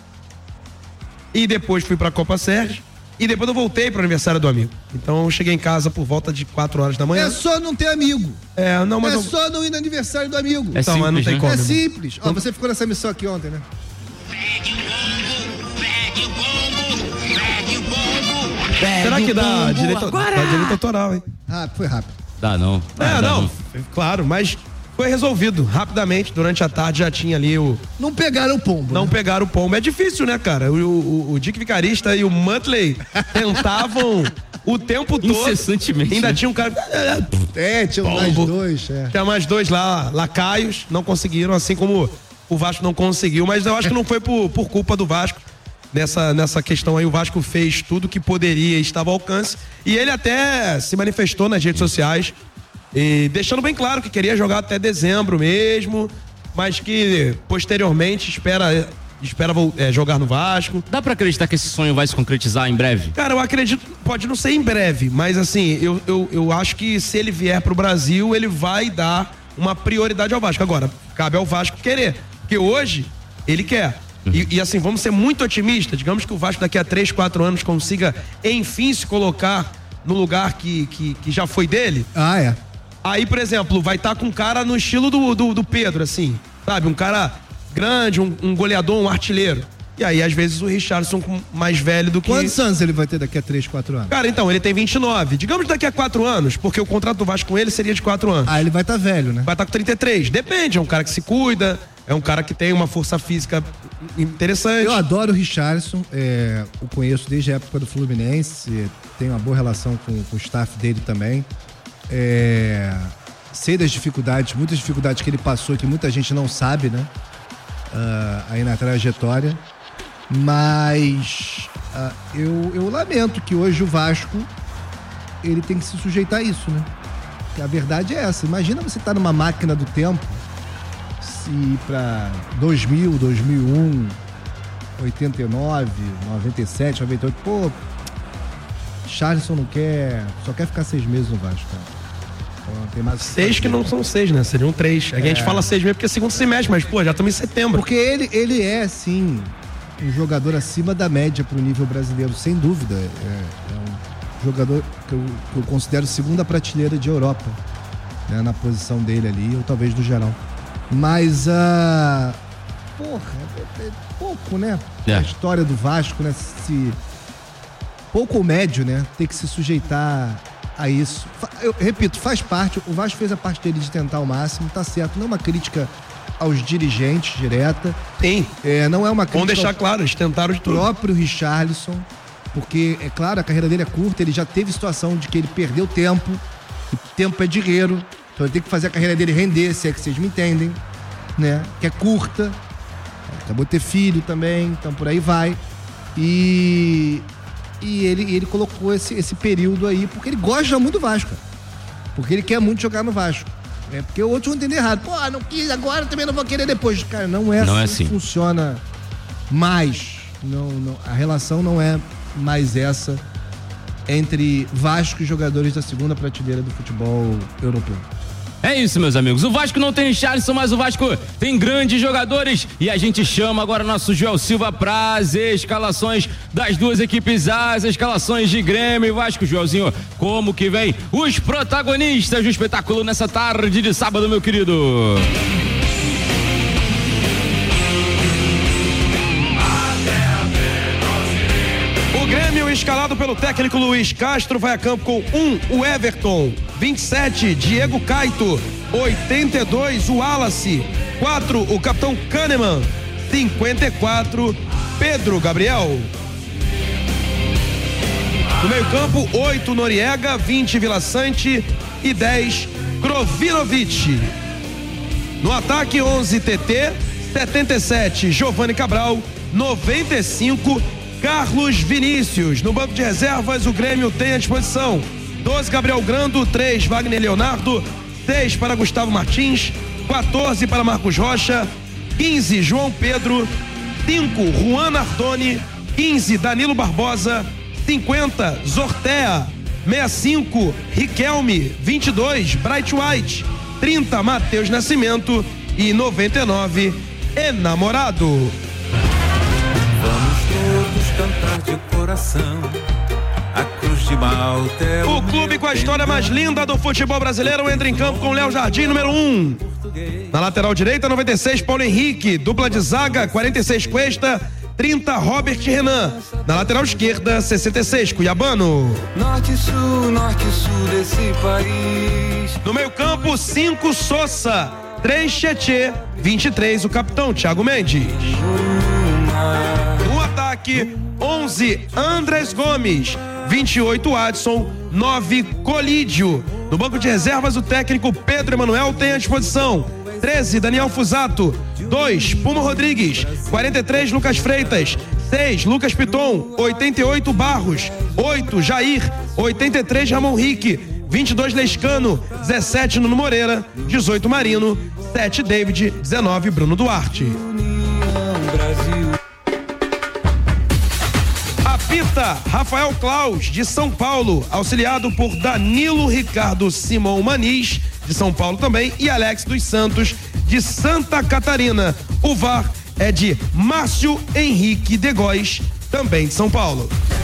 E depois fui pra Copa Sérgio. E depois eu voltei pro aniversário do amigo. Então eu cheguei em casa por volta de quatro horas da manhã. É só não ter amigo. É, não, mas é eu... só não ir no aniversário do amigo. É então, simples, mas não tem né? como. É né? simples. Ó, você ficou nessa missão aqui ontem, né? Será que dá direito, dá direito autoral, hein? Ah, foi rápido. Dá não. É, ah, não, não. claro, mas foi resolvido rapidamente. Durante a tarde já tinha ali o... Não pegaram o pombo. Não né? pegaram o pombo. É difícil, né, cara? O, o, o Dick Vicarista e o Muttley tentavam o tempo todo. Incessantemente. Ainda tinha um cara... É, tinha pombo. mais dois. É. Tinha mais dois lá, lacaios, não conseguiram, assim como o Vasco não conseguiu. Mas eu acho que não foi por, por culpa do Vasco. nessa, nessa questão aí o Vasco fez tudo que poderia e estava ao alcance. E ele até se manifestou nas redes sociais, e deixando bem claro que queria jogar até dezembro mesmo, mas que posteriormente espera, espera é, jogar no Vasco. Dá pra acreditar que esse sonho vai se concretizar em breve? Cara, eu acredito, pode não ser em breve, mas assim, eu, eu, eu acho que se ele vier pro Brasil, ele vai dar uma prioridade ao Vasco. Agora, cabe ao Vasco querer, porque hoje ele quer. Uhum. E, e assim, vamos ser muito otimistas, digamos que o Vasco daqui a três, quatro anos consiga, enfim, se colocar no lugar que, que, que já foi dele. Ah, é. Aí, por exemplo, vai estar com um cara no estilo do, do, do Pedro, assim, sabe? Um cara grande, um, um goleador, um artilheiro. E aí, às vezes, o Richarlison mais velho do que... Quantos anos ele vai ter daqui a três, quatro anos? Cara, então, ele tem vinte e nove. Digamos daqui a quatro anos, porque o contrato do Vasco com ele seria de quatro anos. Ah, ele vai estar tá velho, né? Vai estar tá com trinta e três. Depende, é um cara que se cuida, é um cara que tem uma força física interessante. Eu adoro o Richarlison, é, o conheço desde a época do Fluminense, tenho uma boa relação com, com o staff dele também. É, sei das dificuldades, muitas dificuldades que ele passou que muita gente não sabe, né? Uh, aí na trajetória. Mas uh, eu, eu lamento que hoje o Vasco ele tem que se sujeitar a isso, né? Porque a verdade é essa. Imagina você estar numa máquina do tempo se para dois mil, dois mil e um, oitenta e nove, noventa e sete, noventa e oito, pô, Richarlison não quer, só quer ficar seis meses no Vasco, cara. Tem mais seis que não são seis, né? Seriam três. É. A gente fala seis mesmo porque é segundo semestre, mas, pô, já estamos em setembro. Porque ele, ele é, sim, um jogador acima da média pro nível brasileiro, sem dúvida. É, é um jogador que eu, que eu considero segunda prateleira de Europa, né? Na posição dele ali, ou talvez do geral. Mas, uh, porra, é, é pouco, né? É. A história do Vasco, né? Se, pouco ou médio, né? Ter que se sujeitar a isso. Eu repito, faz parte, o Vasco fez a parte dele de tentar o máximo, tá certo, não é uma crítica aos dirigentes direta. Tem. É, não é uma crítica. Vamos deixar claro, eles tentaram de tudo. O próprio Richarlison, porque, é claro, a carreira dele é curta, ele já teve situação de que ele perdeu tempo, o tempo é dinheiro, então ele tem que fazer a carreira dele render, se é que vocês me entendem, né? Que é curta, acabou de ter filho também, então por aí vai. E... E ele, ele colocou esse, esse período aí porque ele gosta muito do Vasco. Porque ele quer muito jogar no Vasco. É porque outros vão entender errado. Pô, não quis agora, também não vou querer depois. Cara, não é, não assim, é assim que funciona mais. Não, não, a relação não é mais essa entre Vasco e jogadores da segunda prateleira do futebol europeu. É isso, meus amigos. O Vasco não tem Richarlison, mas o Vasco tem grandes jogadores. E a gente chama agora nosso Joel Silva para as escalações das duas equipes, as escalações de Grêmio e Vasco. Joelzinho, como que vem os protagonistas do espetáculo nessa tarde de sábado, meu querido? O Grêmio, escalado pelo técnico Luiz Castro, vai a campo com um, o Everton, vinte e sete, Diego Caito, oitenta e dois, o Wallace, quatro, o capitão Kahneman, cinquenta e quatro, Pedro Gabriel. No meio campo, oito, Noriega, vinte, Vila Sante e dez, Krovinovic. No ataque, onze, T T, setenta e sete, Giovanni Cabral, noventa e cinco, Carlos Vinícius. No banco de reservas, o Grêmio tem à disposição doze, Gabriel Grando, três, Wagner Leonardo, seis para Gustavo Martins, quatorze para Marcos Rocha, quinze, João Pedro, cinco, Juan Nardoni, quinze, Danilo Barbosa, cinquenta, Zortea, sessenta e cinco, Riquelme, vinte e dois, Bright White, trinta, Matheus Nascimento e noventa e nove, Enamorado. Vamos todos cantar de coração a cruz de Malta. O clube com a história mais linda do futebol brasileiro entra em campo com Léo Jardim, número um. Na lateral direita, noventa e seis, Paulo Henrique. Dupla de zaga, quarenta e seis, Cuesta, trinta, Robert Renan. Na lateral esquerda, sessenta e seis, Cuiabano. Norte e sul, norte e sul desse país. No meio campo, cinco, Sosa, três, Tietê, vinte e três, o capitão Thiago Mendes. No ataque, onze, Andrés Gomes, vinte e oito, Adson, nove, Colídio. No banco de reservas, o técnico Pedro Emanuel tem à disposição treze, Daniel Fusato, dois, Puma Rodrigues, quarenta e três, Lucas Freitas, seis, Lucas Piton. oitenta e oito, Barros. oito, Jair. oitenta e três, Ramon Rique. vinte e dois, Lescano. dezessete, Nuno Moreira. dezoito, Marino. sete, David. dezenove, Bruno Duarte. Apita Rafael Claus, de São Paulo, auxiliado por Danilo Ricardo Simão Maniz, de São Paulo também, e Alex dos Santos, de Santa Catarina. O V A R é de Márcio Henrique de Góes, também de São Paulo.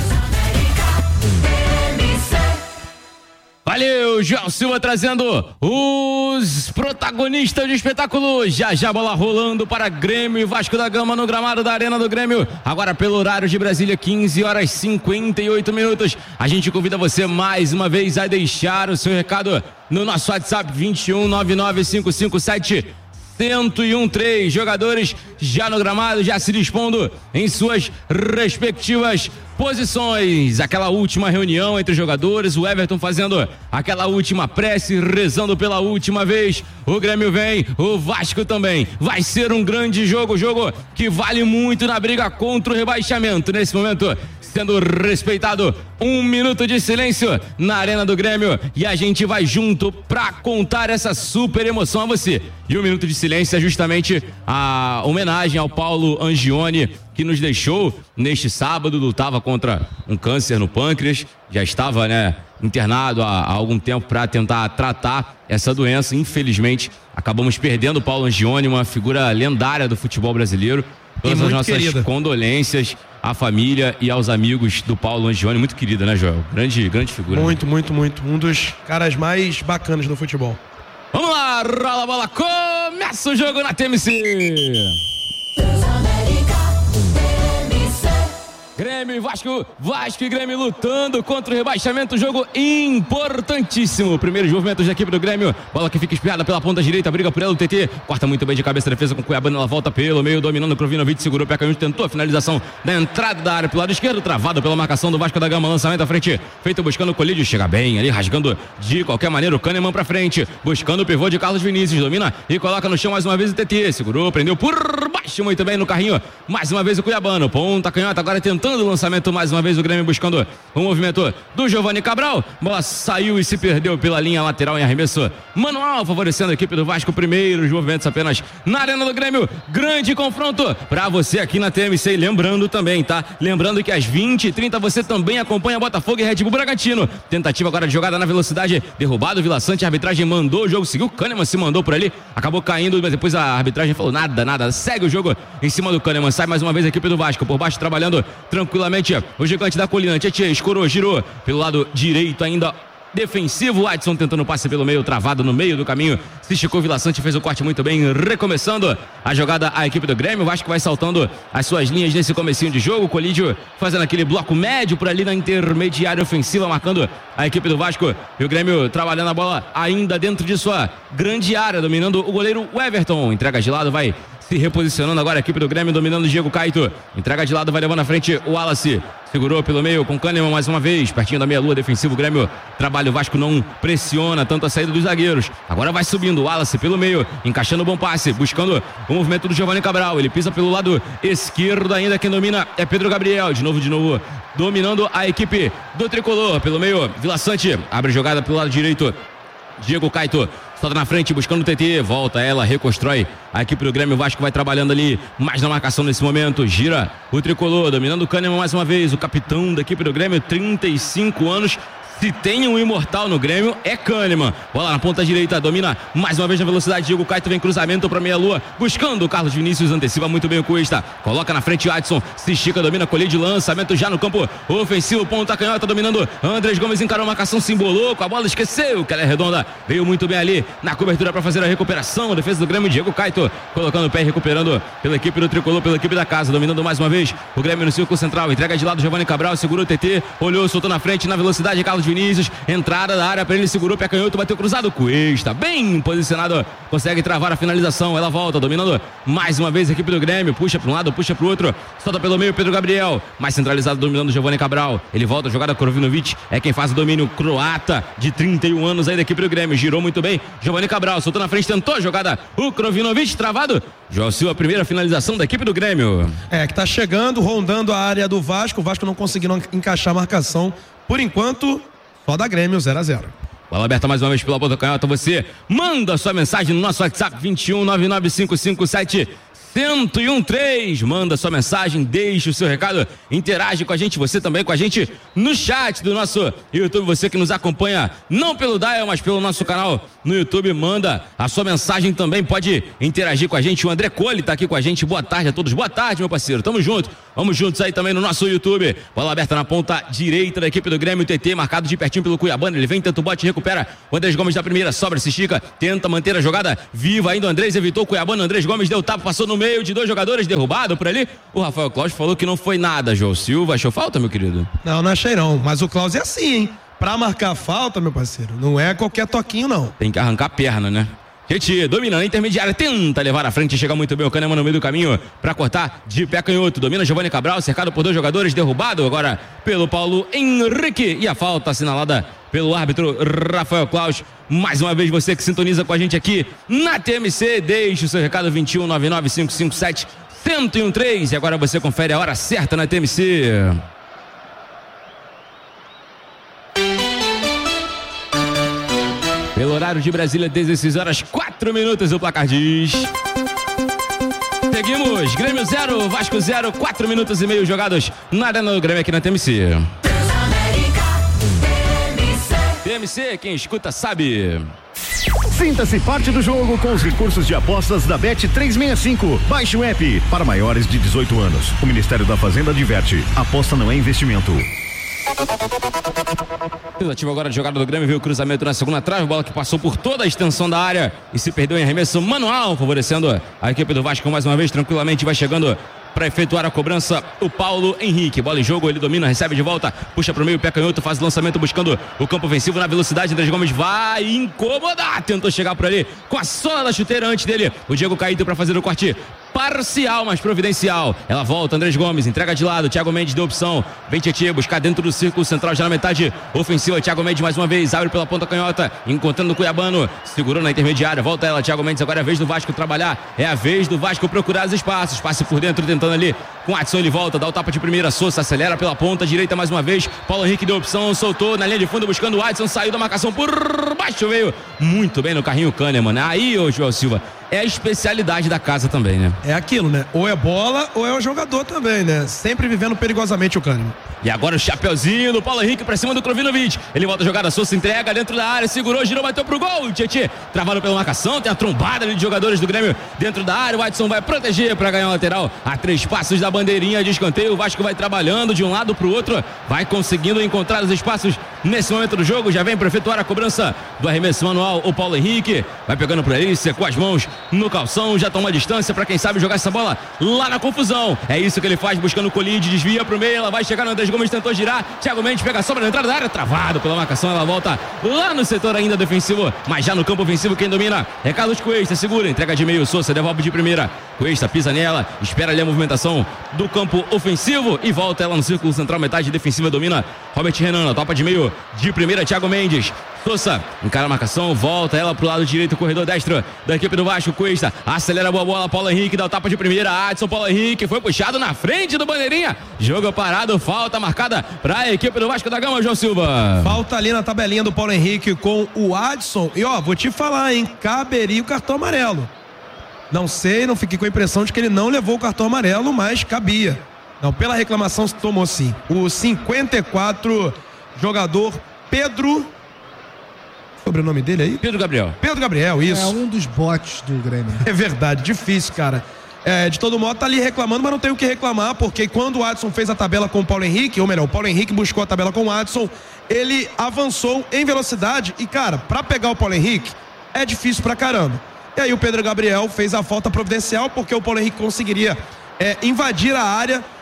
Valeu, João Silva trazendo os protagonistas do espetáculo. Já já bola rolando para Grêmio e Vasco da Gama no gramado da Arena do Grêmio. Agora pelo horário de Brasília, quinze horas e cinquenta e oito minutos. A gente convida você mais uma vez a deixar o seu recado no nosso WhatsApp vinte e um, nove nove cinco cinco sete cento e um três. Jogadores já no gramado, já se dispondo em suas respectivas posições. Aquela última reunião entre os jogadores, o Everton fazendo aquela última prece, rezando pela última vez. O Grêmio vem, o Vasco também. Vai ser um grande jogo, jogo que vale muito na briga contra o rebaixamento. Nesse momento, sendo respeitado um minuto de silêncio na Arena do Grêmio, e a gente vai junto pra contar essa super emoção a você. E o minuto de silêncio é justamente a homenagem ao Paulo Angione, que nos deixou neste sábado. Lutava contra um câncer no pâncreas, já estava, né, internado há, há algum tempo para tentar tratar essa doença. Infelizmente, acabamos perdendo o Paulo Angione, uma figura lendária do futebol brasileiro. Todas as nossas querida. condolências à família e aos amigos do Paulo Angione, muito querida, né, Joel? Grande, grande figura. Muito, né? muito, muito. Um dos caras mais bacanas do futebol. Vamos lá, rola a bola, começa o jogo na T M C. Grêmio e Vasco, Vasco e Grêmio lutando contra o rebaixamento, jogo importantíssimo. Primeiros movimentos da equipe do Grêmio, bola que fica espiada pela ponta direita, briga por ela o T T, corta muito bem de cabeça a defesa com o Cuiabano, ela volta pelo meio, dominando o Krovinovic, segurou o pé canhoto, tentou a finalização da entrada da área pelo lado esquerdo, travado pela marcação do Vasco da Gama, lançamento à frente, feito buscando o Colídio, chega bem ali, rasgando de qualquer maneira o Kahneman pra frente, buscando o pivô de Carlos Vinícius, domina e coloca no chão mais uma vez o T T, segurou, prendeu por baixo muito bem no carrinho, mais uma vez o Cuiabano, ponta canhota, agora tentando o lançamento, mais uma vez o Grêmio buscando o movimento do Giovani Cabral, bola saiu e se perdeu pela linha lateral em arremesso manual, favorecendo a equipe do Vasco. Primeiros movimentos apenas na Arena do Grêmio, grande confronto pra você aqui na T M C, e lembrando também, tá? Lembrando que às vinte e trinta você também acompanha Botafogo e Red Bull Bragantino, tentativa agora de jogada na velocidade, derrubado o Vila Sante, a arbitragem mandou o jogo, seguiu, o Kahneman se mandou por ali, acabou caindo, mas depois a arbitragem falou nada, nada, segue o jogo em cima do Kahneman, sai mais uma vez a equipe do Vasco, por baixo trabalhando tranquilamente o gigante da colina, Tietê, escorou, girou pelo lado direito ainda defensivo, o Adson tentando passe pelo meio, travado no meio do caminho, se esticou, Vila Sante fez o corte muito bem, recomeçando a jogada a equipe do Grêmio, o Vasco vai saltando as suas linhas nesse comecinho de jogo, Colídio fazendo aquele bloco médio por ali na intermediária ofensiva, marcando a equipe do Vasco, e o Grêmio trabalhando a bola ainda dentro de sua grande área, dominando o goleiro Everton, entrega de lado, vai se reposicionando agora a equipe do Grêmio, dominando o Diego Caito, entrega de lado, vai levando à frente o Wallace, segurou pelo meio com Kahneman mais uma vez, pertinho da meia-lua, defensivo, o Grêmio trabalha, o Vasco não pressiona tanto a saída dos zagueiros, agora vai subindo o Wallace pelo meio, encaixando o bom passe, buscando o movimento do Giovani Cabral, ele pisa pelo lado esquerdo ainda, quem domina é Pedro Gabriel, de novo, de novo, dominando a equipe do Tricolor, pelo meio, Vila Sante, abre jogada pelo lado direito, Diego Caito solta na frente, buscando o T T, volta ela, reconstrói a equipe do Grêmio, o Vasco vai trabalhando ali, mais na marcação nesse momento, gira o Tricolor, dominando o Kahneman mais uma vez, o capitão da equipe do Grêmio, trinta e cinco anos, se tem um imortal no Grêmio, é Kahneman, bola na ponta direita, domina mais uma vez na velocidade, Diego Caito vem cruzamento pra meia-lua, buscando o Carlos Vinícius, antecipa muito bem o Cuesta, coloca na frente o Adson, se estica, domina, colide, lançamento já no campo ofensivo, ponta canhota, dominando, Andrés Gomes encarou a marcação, se embolou com a bola, esqueceu, que ela é redonda, veio muito bem ali na cobertura pra fazer a recuperação, a defesa do Grêmio, Diego Caito, colocando o pé e recuperando pela equipe do Tricolor, pela equipe da casa, dominando mais uma vez, o Grêmio no círculo central, entrega de lado, Giovani Cabral, segura o T T, olhou, soltou na frente, na velocidade, Carlos Vinícius, entrada da área pra ele, segurou, pé canhoto, bateu cruzado, Cuesta, bem posicionado, consegue travar a finalização, ela volta, dominando mais uma vez a equipe do Grêmio, puxa pra um lado, puxa pro outro, solta pelo meio Pedro Gabriel, mais centralizado, dominando o Giovanni Cabral, ele volta, jogada Krovinovic, é quem faz o domínio, croata, de trinta e um anos aí da equipe do Grêmio, girou muito bem, Giovanni Cabral, soltou na frente, tentou a jogada, o Krovinovic travado, João Silva, a primeira finalização da equipe do Grêmio. É, que tá chegando, rondando a área do Vasco, o Vasco não conseguiu encaixar a marcação, por enquanto, só da Grêmio, zero a zero. Bola aberta mais uma vez pela ponta canhota, você manda sua mensagem no nosso WhatsApp vinte e um, nove nove cinco cinco sete, um zero um três, manda sua mensagem, deixa o seu recado, interage com a gente, você também com a gente no chat do nosso YouTube, você que nos acompanha não pelo Dial, mas pelo nosso canal no YouTube, manda a sua mensagem também, pode interagir com a gente, o André Cole tá aqui com a gente, boa tarde a todos, boa tarde meu parceiro, tamo junto, vamos juntos aí também no nosso YouTube, bola aberta na ponta direita da equipe do Grêmio, T T marcado de pertinho pelo Cuiabano, ele vem, tenta o bote, recupera, o Andrés Gomes da primeira, sobra, se estica, tenta manter a jogada viva ainda, o Andrés evitou o Cuiabano, Andrés Gomes deu tapa, passou no meio meio de dois jogadores, derrubado por ali. O Rafael Claus falou que não foi nada, João Silva. Achou falta, meu querido? Não, não achei não. Mas o Claus é assim, hein? Pra marcar falta, meu parceiro, não é qualquer toquinho, não. Tem que arrancar a perna, né? Tietê, domina na intermediária, tenta levar à frente, chega muito bem o Kahneman no meio do caminho pra cortar de pé canhoto. Domina Giovanni Cabral, cercado por dois jogadores, derrubado agora pelo Paulo Henrique. E a falta assinalada pelo árbitro Rafael Claus. Mais uma vez você que sintoniza com a gente aqui na T M C, deixe o seu recado vinte e um, nove nove cinco cinco sete, um zero um três. E agora você confere a hora certa na T M C. Pelo horário de Brasília, dezesseis horas, quatro minutos, o placar diz. Seguimos, Grêmio zero, Vasco zero, quatro minutos e meio jogados na Arena do Grêmio aqui na T M C. T M C, quem escuta sabe. Sinta-se parte do jogo com os recursos de apostas da Bet trezentos e sessenta e cinco. Baixe o app para maiores de dezoito anos. O Ministério da Fazenda adverte: aposta não é investimento. Tentativa agora de jogada do Grêmio, viu o cruzamento na segunda trave, bola que passou por toda a extensão da área e se perdeu em arremesso manual, favorecendo a equipe do Vasco mais uma vez, tranquilamente vai chegando para efetuar a cobrança o Paulo Henrique. Bola em jogo, ele domina, recebe de volta, puxa pro meio, pé canhoto, faz o lançamento buscando o campo ofensivo na velocidade. Andrés Gomes vai incomodar, tentou chegar por ali com a sola da chuteira antes dele, o Diego Caído para fazer o corte parcial, mas providencial. Ela volta, Andrés Gomes, entrega de lado, Thiago Mendes deu opção, vem Tietê buscar dentro do círculo central já na metade ofensiva. Thiago Mendes mais uma vez, abre pela ponta canhota, encontrando o Cuiabano, segurou na intermediária, volta ela, Thiago Mendes, agora é a vez do Vasco trabalhar, é a vez do Vasco procurar os espaços, passe por dentro, tentando ali com o Adson, ele volta, dá o tapa de primeira, Sousa acelera pela ponta direita mais uma vez, Paulo Henrique deu opção, soltou na linha de fundo buscando o Adson, saiu da marcação por baixo, veio muito bem no carrinho Kahneman, né? Aí, ô João Silva, é a especialidade da casa também, né? É aquilo, né? Ou é bola ou é o jogador também, né? Sempre vivendo perigosamente o Kahneman. E agora o chapeuzinho do Paulo Henrique pra cima do Krovinovic. Ele volta a jogada, Sousa entrega dentro da área, segurou, girou, bateu pro gol. Tietê travado pela marcação, tem a trombada ali de jogadores do Grêmio dentro da área. O Adson vai proteger pra ganhar o lateral a três passos da bandeirinha de escanteio. O Vasco vai trabalhando de um lado pro outro, vai conseguindo encontrar os espaços nesse momento do jogo. Já vem pra efetuar a cobrança do arremesso manual o Paulo Henrique. Vai pegando por aí, secou as mãos no calção, já toma distância pra quem sabe jogar essa bola lá na confusão. É isso que ele faz, buscando o colide, desvia pro meio, ela vai chegar no Andrés Gomes, tentou girar, Thiago Mendes pega a sobra na entrada da área, travado pela marcação, ela volta lá no setor ainda defensivo, mas já no campo ofensivo quem domina é Carlos Cuesta, segura, entrega de meio, Sousa devolve de primeira, Cuesta pisa nela, espera ali a movimentação do campo ofensivo e volta ela no círculo central, metade defensiva domina Robert Renan, topa de meio de primeira, Thiago Mendes, Sousa encara a marcação, volta ela pro lado direito, corredor destro da equipe do Vasco, Cuesta acelera a boa bola, Paulo Henrique dá o tapa de primeira, Adson, Paulo Henrique foi puxado na frente do bandeirinha, jogo parado, falta marcada para a equipe do Vasco da Gama, João Silva. Falta ali na tabelinha do Paulo Henrique com o Adson e ó, vou te falar, hein, caberia o cartão amarelo. Não sei, não fiquei com a impressão de que ele não levou o cartão amarelo, mas cabia. Não, pela reclamação se tomou sim. O cinquenta e quatro, jogador Pedro... Sobre o nome dele aí? Pedro Gabriel. Pedro Gabriel, isso. É um dos botes do Grêmio. É verdade, difícil, cara. É, de todo modo, tá ali reclamando, mas não tem o que reclamar, porque quando o Adson fez a tabela com o Paulo Henrique, ou melhor, o Paulo Henrique buscou a tabela com o Adson, ele avançou em velocidade e, cara, pra pegar o Paulo Henrique, é difícil pra caramba. E aí o Pedro Gabriel fez a falta providencial, porque o Paulo Henrique conseguiria é, invadir a área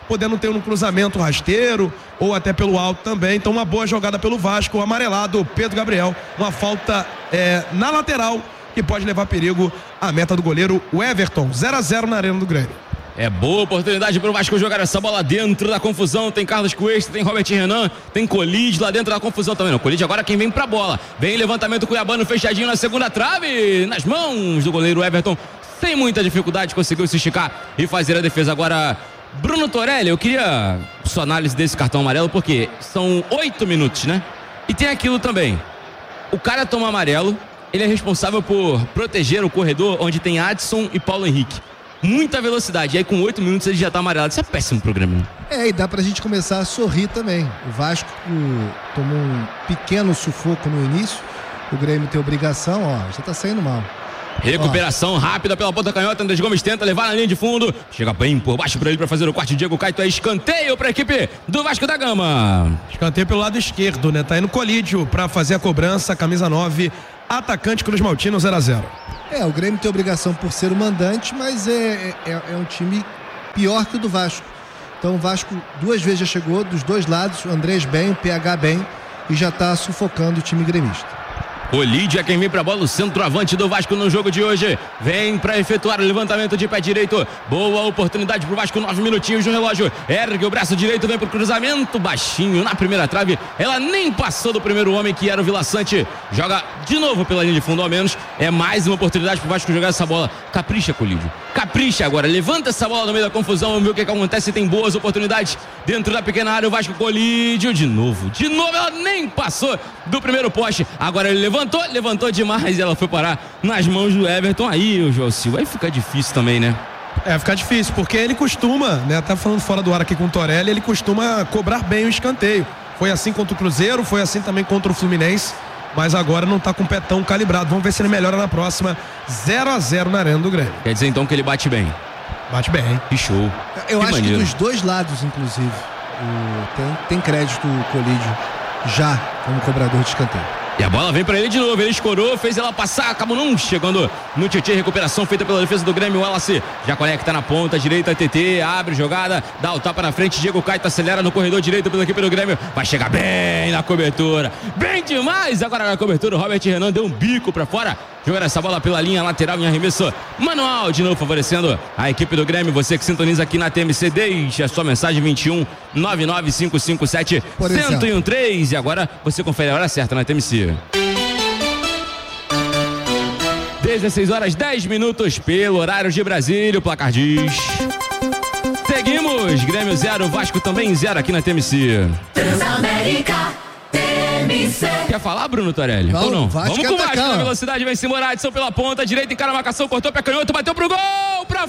podendo ter um cruzamento rasteiro ou até pelo alto também. Então uma boa jogada pelo Vasco, o amarelado Pedro Gabriel, uma falta é, na lateral que pode levar perigo à meta do goleiro o Everton. zero a zero na Arena do Grêmio. É boa oportunidade para o Vasco jogar essa bola dentro da confusão. Tem Carlos Cuesta, tem Robert Renan, tem Colide lá dentro da confusão também. Não, Colide agora quem vem pra bola. Vem levantamento cuiabano fechadinho na segunda trave, nas mãos do goleiro Everton. Sem muita dificuldade, conseguiu se esticar e fazer a defesa. Agora, Bruno Torelli, eu queria sua análise desse cartão amarelo, porque são oito minutos, né? E tem aquilo também. O cara toma amarelo, ele é responsável por proteger o corredor onde tem Adson e Paulo Henrique. Muita velocidade, e aí com oito minutos ele já tá amarelado. Isso é péssimo pro Grêmio. É, e dá pra gente começar a sorrir também. O Vasco o, tomou um pequeno sufoco no início. O Grêmio tem obrigação, ó, já tá saindo mal. Recuperação ó. rápida pela ponta canhota. Andrés Gomes tenta levar na linha de fundo. Chega bem por baixo pra ele pra fazer o corte. Diego Caito é escanteio pra equipe do Vasco da Gama. Escanteio pelo lado esquerdo, né? Tá indo Colídio pra fazer a cobrança. Camisa nove, atacante Cruz Maltino, zero a zero. É, o Grêmio tem obrigação por ser o mandante, mas é, é, é um time pior que o do Vasco. Então o Vasco duas vezes já chegou, dos dois lados, o Andrés bem, o P H bem, e já está sufocando o time gremista. Olídio é quem vem pra bola, o centroavante do Vasco no jogo de hoje. Vem pra efetuar o levantamento de pé direito. Boa oportunidade pro Vasco, nove minutinhos no relógio. Ergue o braço direito, vem pro cruzamento, baixinho na primeira trave. Ela nem passou do primeiro homem, que era o Vila Sante. Joga de novo pela linha de fundo, ao menos. É mais uma oportunidade pro Vasco jogar essa bola. Capricha, Colídio. Capricha agora, levanta essa bola no meio da confusão. Vamos ver o que, que acontece. Tem boas oportunidades dentro da pequena área. O Vasco Colídio de novo. De novo, ela nem passou do primeiro poste. Agora ele levanta. Levantou, levantou demais e ela foi parar nas mãos do Everton. Aí, o João Silva, aí fica difícil também, né? É, fica difícil, porque ele costuma, né? Tá falando fora do ar aqui com o Torelli, ele costuma cobrar bem o escanteio. Foi assim contra o Cruzeiro, foi assim também contra o Fluminense, mas agora não tá com o pé tão calibrado. Vamos ver se ele melhora na próxima. zero a zero na Arena do Grêmio. Quer dizer então que ele bate bem? Bate bem. Que show. Eu que acho maneiro. que dos dois lados, inclusive, o, tem, tem crédito o Colídio já como cobrador de escanteio. E a bola vem pra ele de novo, ele escorou, fez ela passar, acabou não chegando no Tietê, recuperação feita pela defesa do Grêmio. O Wallace já conecta na ponta direita, T T, abre jogada, dá o tapa na frente, Diego Caito acelera no corredor direito pela equipe do Grêmio, vai chegar bem na cobertura, bem demais, agora na cobertura o Robert Renan deu um bico pra fora, jogando essa bola pela linha lateral em arremesso manual, de novo favorecendo a equipe do Grêmio. Você que sintoniza aqui na T M C, deixa a sua mensagem vinte e um, nove nove cinco cinco sete, zero um três, e agora você confere a hora certa na T M C. dezesseis horas dez minutos pelo horário de Brasília, o placar diz. Seguimos, Grêmio zero, Vasco também zero aqui na T M C. Transamérica T M C. Quer falar, Bruno Torelli? Não, ou não? Vasco Vamos com o Vasco atacar. na velocidade, vem Simora, Adson pela ponta, direita encara a marcação, cortou pra canhoto, bateu pro gol, pra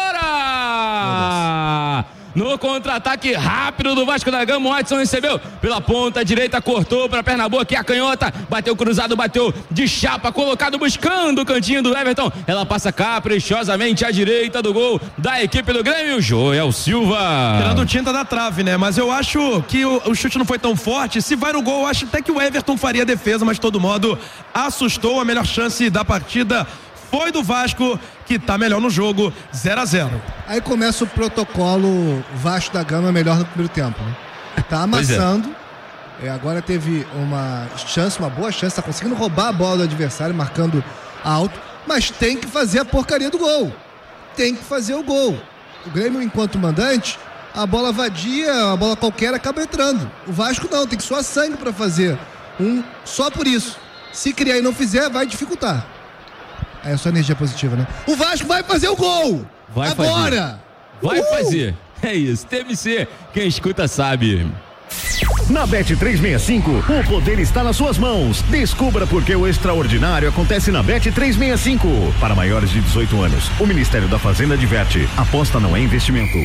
fora! No contra-ataque rápido do Vasco da Gama, o Adson recebeu pela ponta direita, cortou para a perna boa, que é a canhota, bateu cruzado, bateu de chapa, colocado buscando o cantinho do Everton. Ela passa caprichosamente à direita do gol da equipe do Grêmio, Joel Silva. Tirando tinta da trave, né? Mas eu acho que o, o chute não foi tão forte. Se vai no gol, eu acho até que o Everton faria a defesa, mas de todo modo assustou. A melhor chance da partida foi do Vasco, que tá melhor no jogo, zero a zero. Aí começa o protocolo Vasco da Gama melhor no primeiro tempo, né? Tá amassando. É. É, agora teve uma chance, uma boa chance, tá conseguindo roubar a bola do adversário, marcando alto, mas tem que fazer a porcaria do gol. Tem que fazer o gol. O Grêmio, enquanto mandante, a bola vadia, a bola qualquer acaba entrando. O Vasco não, tem que suar sangue pra fazer um só por isso. Se criar e não fizer, vai dificultar. É a sua energia positiva, né? O Vasco vai fazer o gol! Vai agora! Fazer. Vai Uhul! fazer. É isso. T M C, quem escuta sabe. Na Bet trezentos e sessenta e cinco, o poder está nas suas mãos. Descubra por que o extraordinário acontece na Bet trezentos e sessenta e cinco. Para maiores de dezoito anos, o Ministério da Fazenda adverte: aposta não é investimento.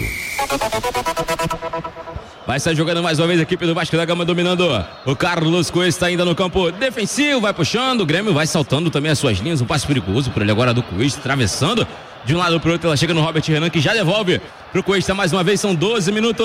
Vai sair jogando mais uma vez a equipe do Vasco da Gama, dominando. O Carlos Cuesta ainda no campo defensivo, vai puxando. O Grêmio vai saltando também as suas linhas. Um passe perigoso por ele agora do Cuesta, atravessando de um lado para o outro. Ela chega no Robert Renan, que já devolve pro Cuesta mais uma vez. São doze minutos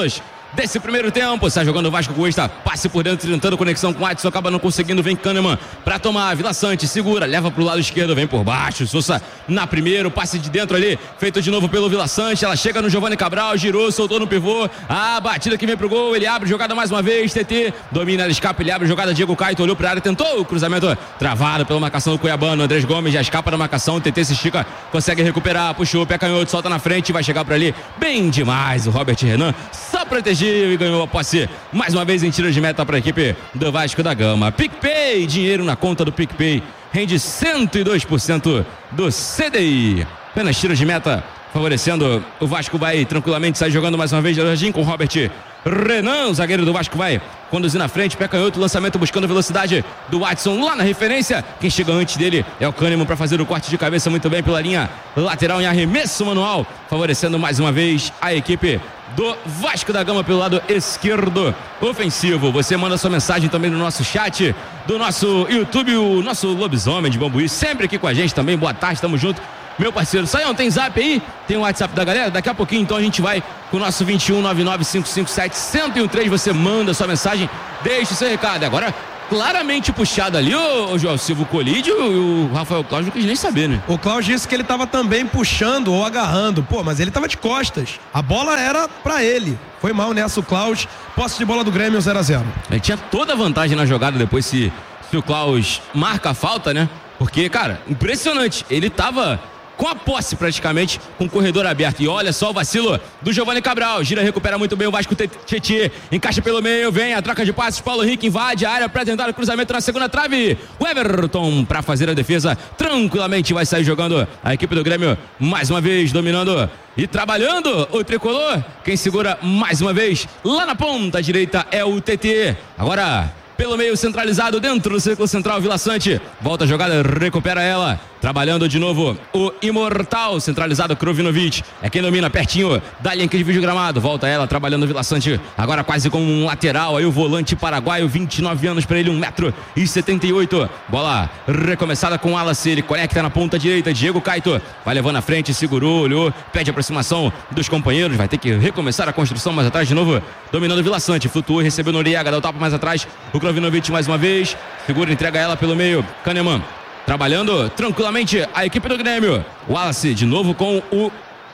desse primeiro tempo. Sai jogando o Vasco Cuesta, passe por dentro, tentando conexão com o Adson, acaba não conseguindo, vem Kahneman pra tomar, Vila Sante, segura, leva pro lado esquerdo, vem por baixo, Sousa na primeira, passe de dentro ali, feito de novo pelo Vila Sante, ela chega no Giovanni Cabral, girou, soltou no pivô, a batida que vem pro gol, ele abre jogada mais uma vez, T T, domina, ela escapa, ele abre jogada, Diego Caito olhou pra área, tentou o cruzamento, travado pela marcação do Cuiabano, Andrés Gomes já escapa da marcação, T T se estica, consegue recuperar, puxou, pé canhoto, solta na frente, vai chegar por ali, bem demais o Robert Renan, só protegeu e ganhou a posse, mais uma vez em tiro de meta para a equipe do Vasco da Gama. PicPay, dinheiro na conta do PicPay, rende cento e dois por cento do C D I. Apenas tiro de meta, favorecendo o Vasco, vai tranquilamente, sai jogando mais uma vez Jardim com Robert Renan, o zagueiro do Vasco vai conduzir na frente, pé canhoto, lançamento buscando velocidade do Watson lá na referência, quem chega antes dele é o Kahneman para fazer o corte de cabeça muito bem pela linha lateral em arremesso manual, favorecendo mais uma vez a equipe do Vasco da Gama pelo lado esquerdo ofensivo. Você manda sua mensagem também no nosso chat do nosso YouTube, o nosso Lobisomem de Bambuí, sempre aqui com a gente também, boa tarde, tamo junto. Meu parceiro, Saião, tem zap aí? Tem o WhatsApp da galera? Daqui a pouquinho, então, a gente vai com o nosso vinte e um, nove nove cinco cinco sete, um zero um três. Você manda sua mensagem, deixa o seu recado. Agora, claramente puxado ali, o, o João Silva Colídio e o Rafael Cláudio não quis nem saber, né? O Cláudio disse que ele tava também puxando ou agarrando. Pô, mas ele tava de costas. A bola era pra ele. Foi mal nessa o Cláudio. Posse de bola do Grêmio, zero a zero. Ele tinha toda a vantagem na jogada depois se, se o Cláudio marca a falta, né? Porque, cara, impressionante. Ele tava com a posse praticamente, com o corredor aberto. E olha só o vacilo do Giovanni Cabral. Gira, recupera muito bem o Vasco. Tietê encaixa pelo meio, vem a troca de passes. Paulo Henrique invade a área para tentar o cruzamento na segunda trave. O Everton para fazer a defesa. Tranquilamente vai sair jogando a equipe do Grêmio. Mais uma vez dominando e trabalhando o tricolor. Quem segura mais uma vez lá na ponta direita é o T T. Agora pelo meio centralizado dentro do círculo central, Vila Sante volta a jogada, recupera ela, trabalhando de novo o imortal centralizado Krovinovic, é quem domina pertinho da linha que divide o gramado, volta ela trabalhando o Vila Sante, agora quase como um lateral, aí o volante paraguaio, vinte e nove anos para ele, um metro e setenta e oito, bola recomeçada com o Wallace, ele conecta na ponta direita, Diego Caito vai levando à frente, segurou, olhou, pede aproximação dos companheiros, vai ter que recomeçar a construção mais atrás de novo, dominando o Vila Sante, flutuou, recebeu Noriega, dá o tapa mais atrás, o Krovinovic mais uma vez, segura, entrega ela pelo meio, Kahneman trabalhando tranquilamente a equipe do Grêmio, Wallace de novo com o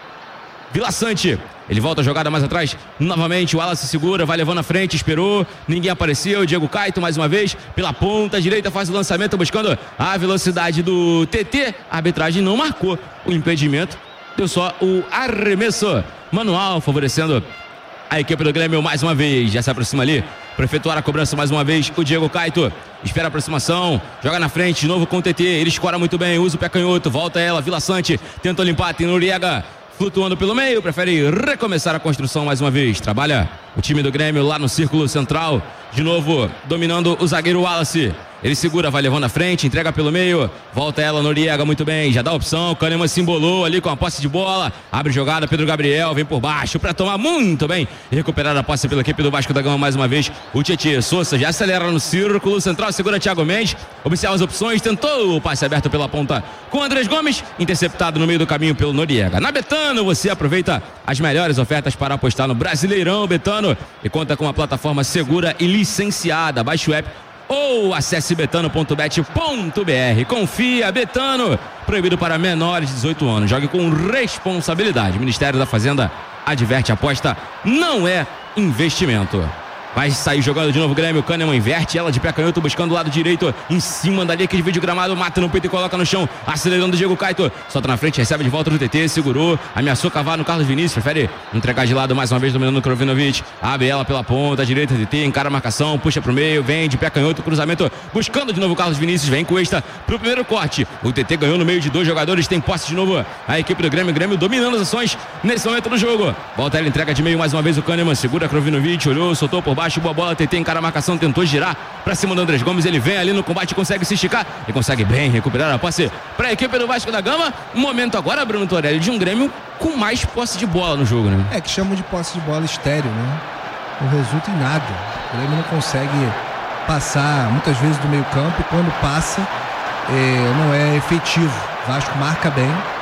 Vila Sante, ele volta a jogada mais atrás, novamente o Wallace segura, vai levando à frente, esperou, ninguém apareceu, o Diego Caito mais uma vez, pela ponta direita faz o lançamento buscando a velocidade do T T, a arbitragem não marcou o impedimento, deu só o arremesso manual, favorecendo a equipe do Grêmio mais uma vez, já se aproxima ali para efetuar a cobrança mais uma vez, o Diego Caito espera a aproximação, joga na frente de novo com o T T, ele escora muito bem, usa o pé canhoto, volta ela, Vila Sante tenta limpar, tem Noriega flutuando pelo meio, prefere recomeçar a construção mais uma vez, trabalha o time do Grêmio lá no círculo central, de novo dominando o zagueiro Wallace, ele segura, vai levando à frente, entrega pelo meio, volta ela, Noriega muito bem, já dá a opção, Kahneman se embolou ali com a posse de bola, abre jogada, Pedro Gabriel vem por baixo para tomar muito bem e recuperar a posse pela equipe do Vasco da Gama mais uma vez, o Tietê, Sousa já acelera no círculo central, segura Thiago Mendes, observa as opções, tentou o passe aberto pela ponta com o Andrés Gomes, interceptado no meio do caminho pelo Noriega. Na Betano você aproveita as melhores ofertas para apostar no Brasileirão Betano e conta com uma plataforma segura e licenciada, baixe o app ou acesse betano ponto bet ponto br. Confia, Betano, proibido para menores de dezoito anos. Jogue com responsabilidade. O Ministério da Fazenda adverte, aposta não é investimento. Vai sair jogando de novo o Grêmio, Kahneman inverte ela de pé canhoto, buscando o lado direito, em cima da linha que divide o gramado, mata no peito e coloca no chão, acelerando o Diego Caito, solta na frente, recebe de volta do T T, segurou, ameaçou cavar no Carlos Vinícius, prefere entregar de lado mais uma vez, dominando o Krovinovic, abre ela pela ponta direita, T T, encara a marcação, puxa pro meio, vem de pé canhoto, cruzamento, buscando de novo o Carlos Vinícius, vem com esta pro primeiro corte, o T T ganhou no meio de dois jogadores, tem posse de novo a equipe do Grêmio, Grêmio dominando as ações nesse momento do jogo, volta ela, entrega de meio mais uma vez o Kahneman, segura Krovinovic, olhou, soltou por baixo, boa bola, T T encara a marcação, tentou girar pra cima do Andrés Gomes, ele vem ali no combate, consegue se esticar e consegue bem recuperar a posse para a equipe do Vasco da Gama. Momento agora, Bruno Torelli, de um Grêmio com mais posse de bola no jogo, né? É que chamam de posse de bola estéreo, né? Não resulta em nada. O Grêmio não consegue passar muitas vezes do meio campo e quando passa é, não é efetivo. O Vasco marca bem,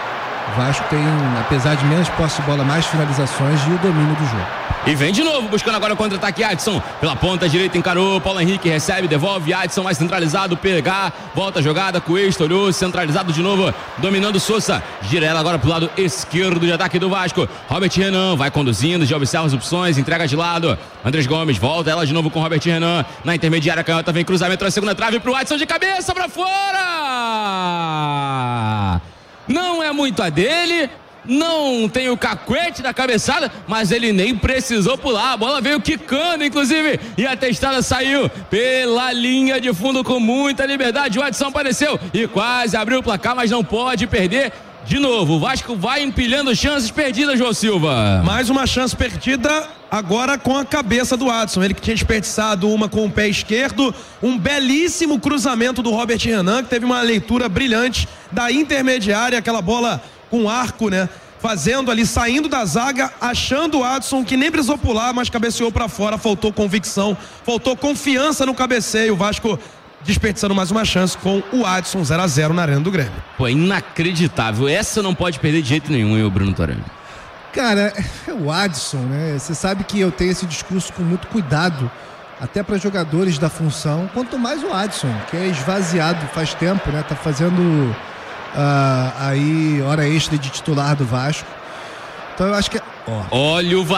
O Vasco tem, apesar de menos posse de bola, mais finalizações e o domínio do jogo. E vem de novo, buscando agora o contra-ataque. Adson pela ponta direita, encarou. Paulo Henrique recebe, devolve. Adson mais centralizado, pegar, volta a jogada. Cuesta olhou, centralizado de novo, dominando Sousa. Gira ela agora pro lado esquerdo de ataque do Vasco. Robert Renan vai conduzindo, já observa as opções, entrega de lado. Andrés Gomes volta ela de novo com Robert Renan. Na intermediária, a canhota vem cruzamento na segunda trave pro Adson de cabeça pra fora. Não é muito a dele. Não tem o cacuete da cabeçada, mas ele nem precisou pular. A bola veio quicando, inclusive, e a testada saiu pela linha de fundo com muita liberdade. O Adson apareceu e quase abriu o placar, mas não pode perder. De novo, o Vasco vai empilhando chances perdidas, João Silva. Mais uma chance perdida agora com a cabeça do Adson. Ele que tinha desperdiçado uma com o pé esquerdo. Um belíssimo cruzamento do Robert Renan, que teve uma leitura brilhante da intermediária, aquela bola com arco, né? Fazendo ali, saindo da zaga, achando o Adson, que nem precisou pular, mas cabeceou pra fora. Faltou convicção, faltou confiança no cabeceio. O Vasco desperdiçando mais uma chance com o Adson, zero a zero na Arena do Grêmio. Pô, inacreditável. Essa não pode perder de jeito nenhum, hein, o Bruno Torani? Cara, o Adson, né? Você sabe que eu tenho esse discurso com muito cuidado, até para jogadores da função, quanto mais o Adson, que é esvaziado faz tempo, né? Tá fazendo Uh, aí hora extra de titular do Vasco. Então eu acho que... Oh. Olha o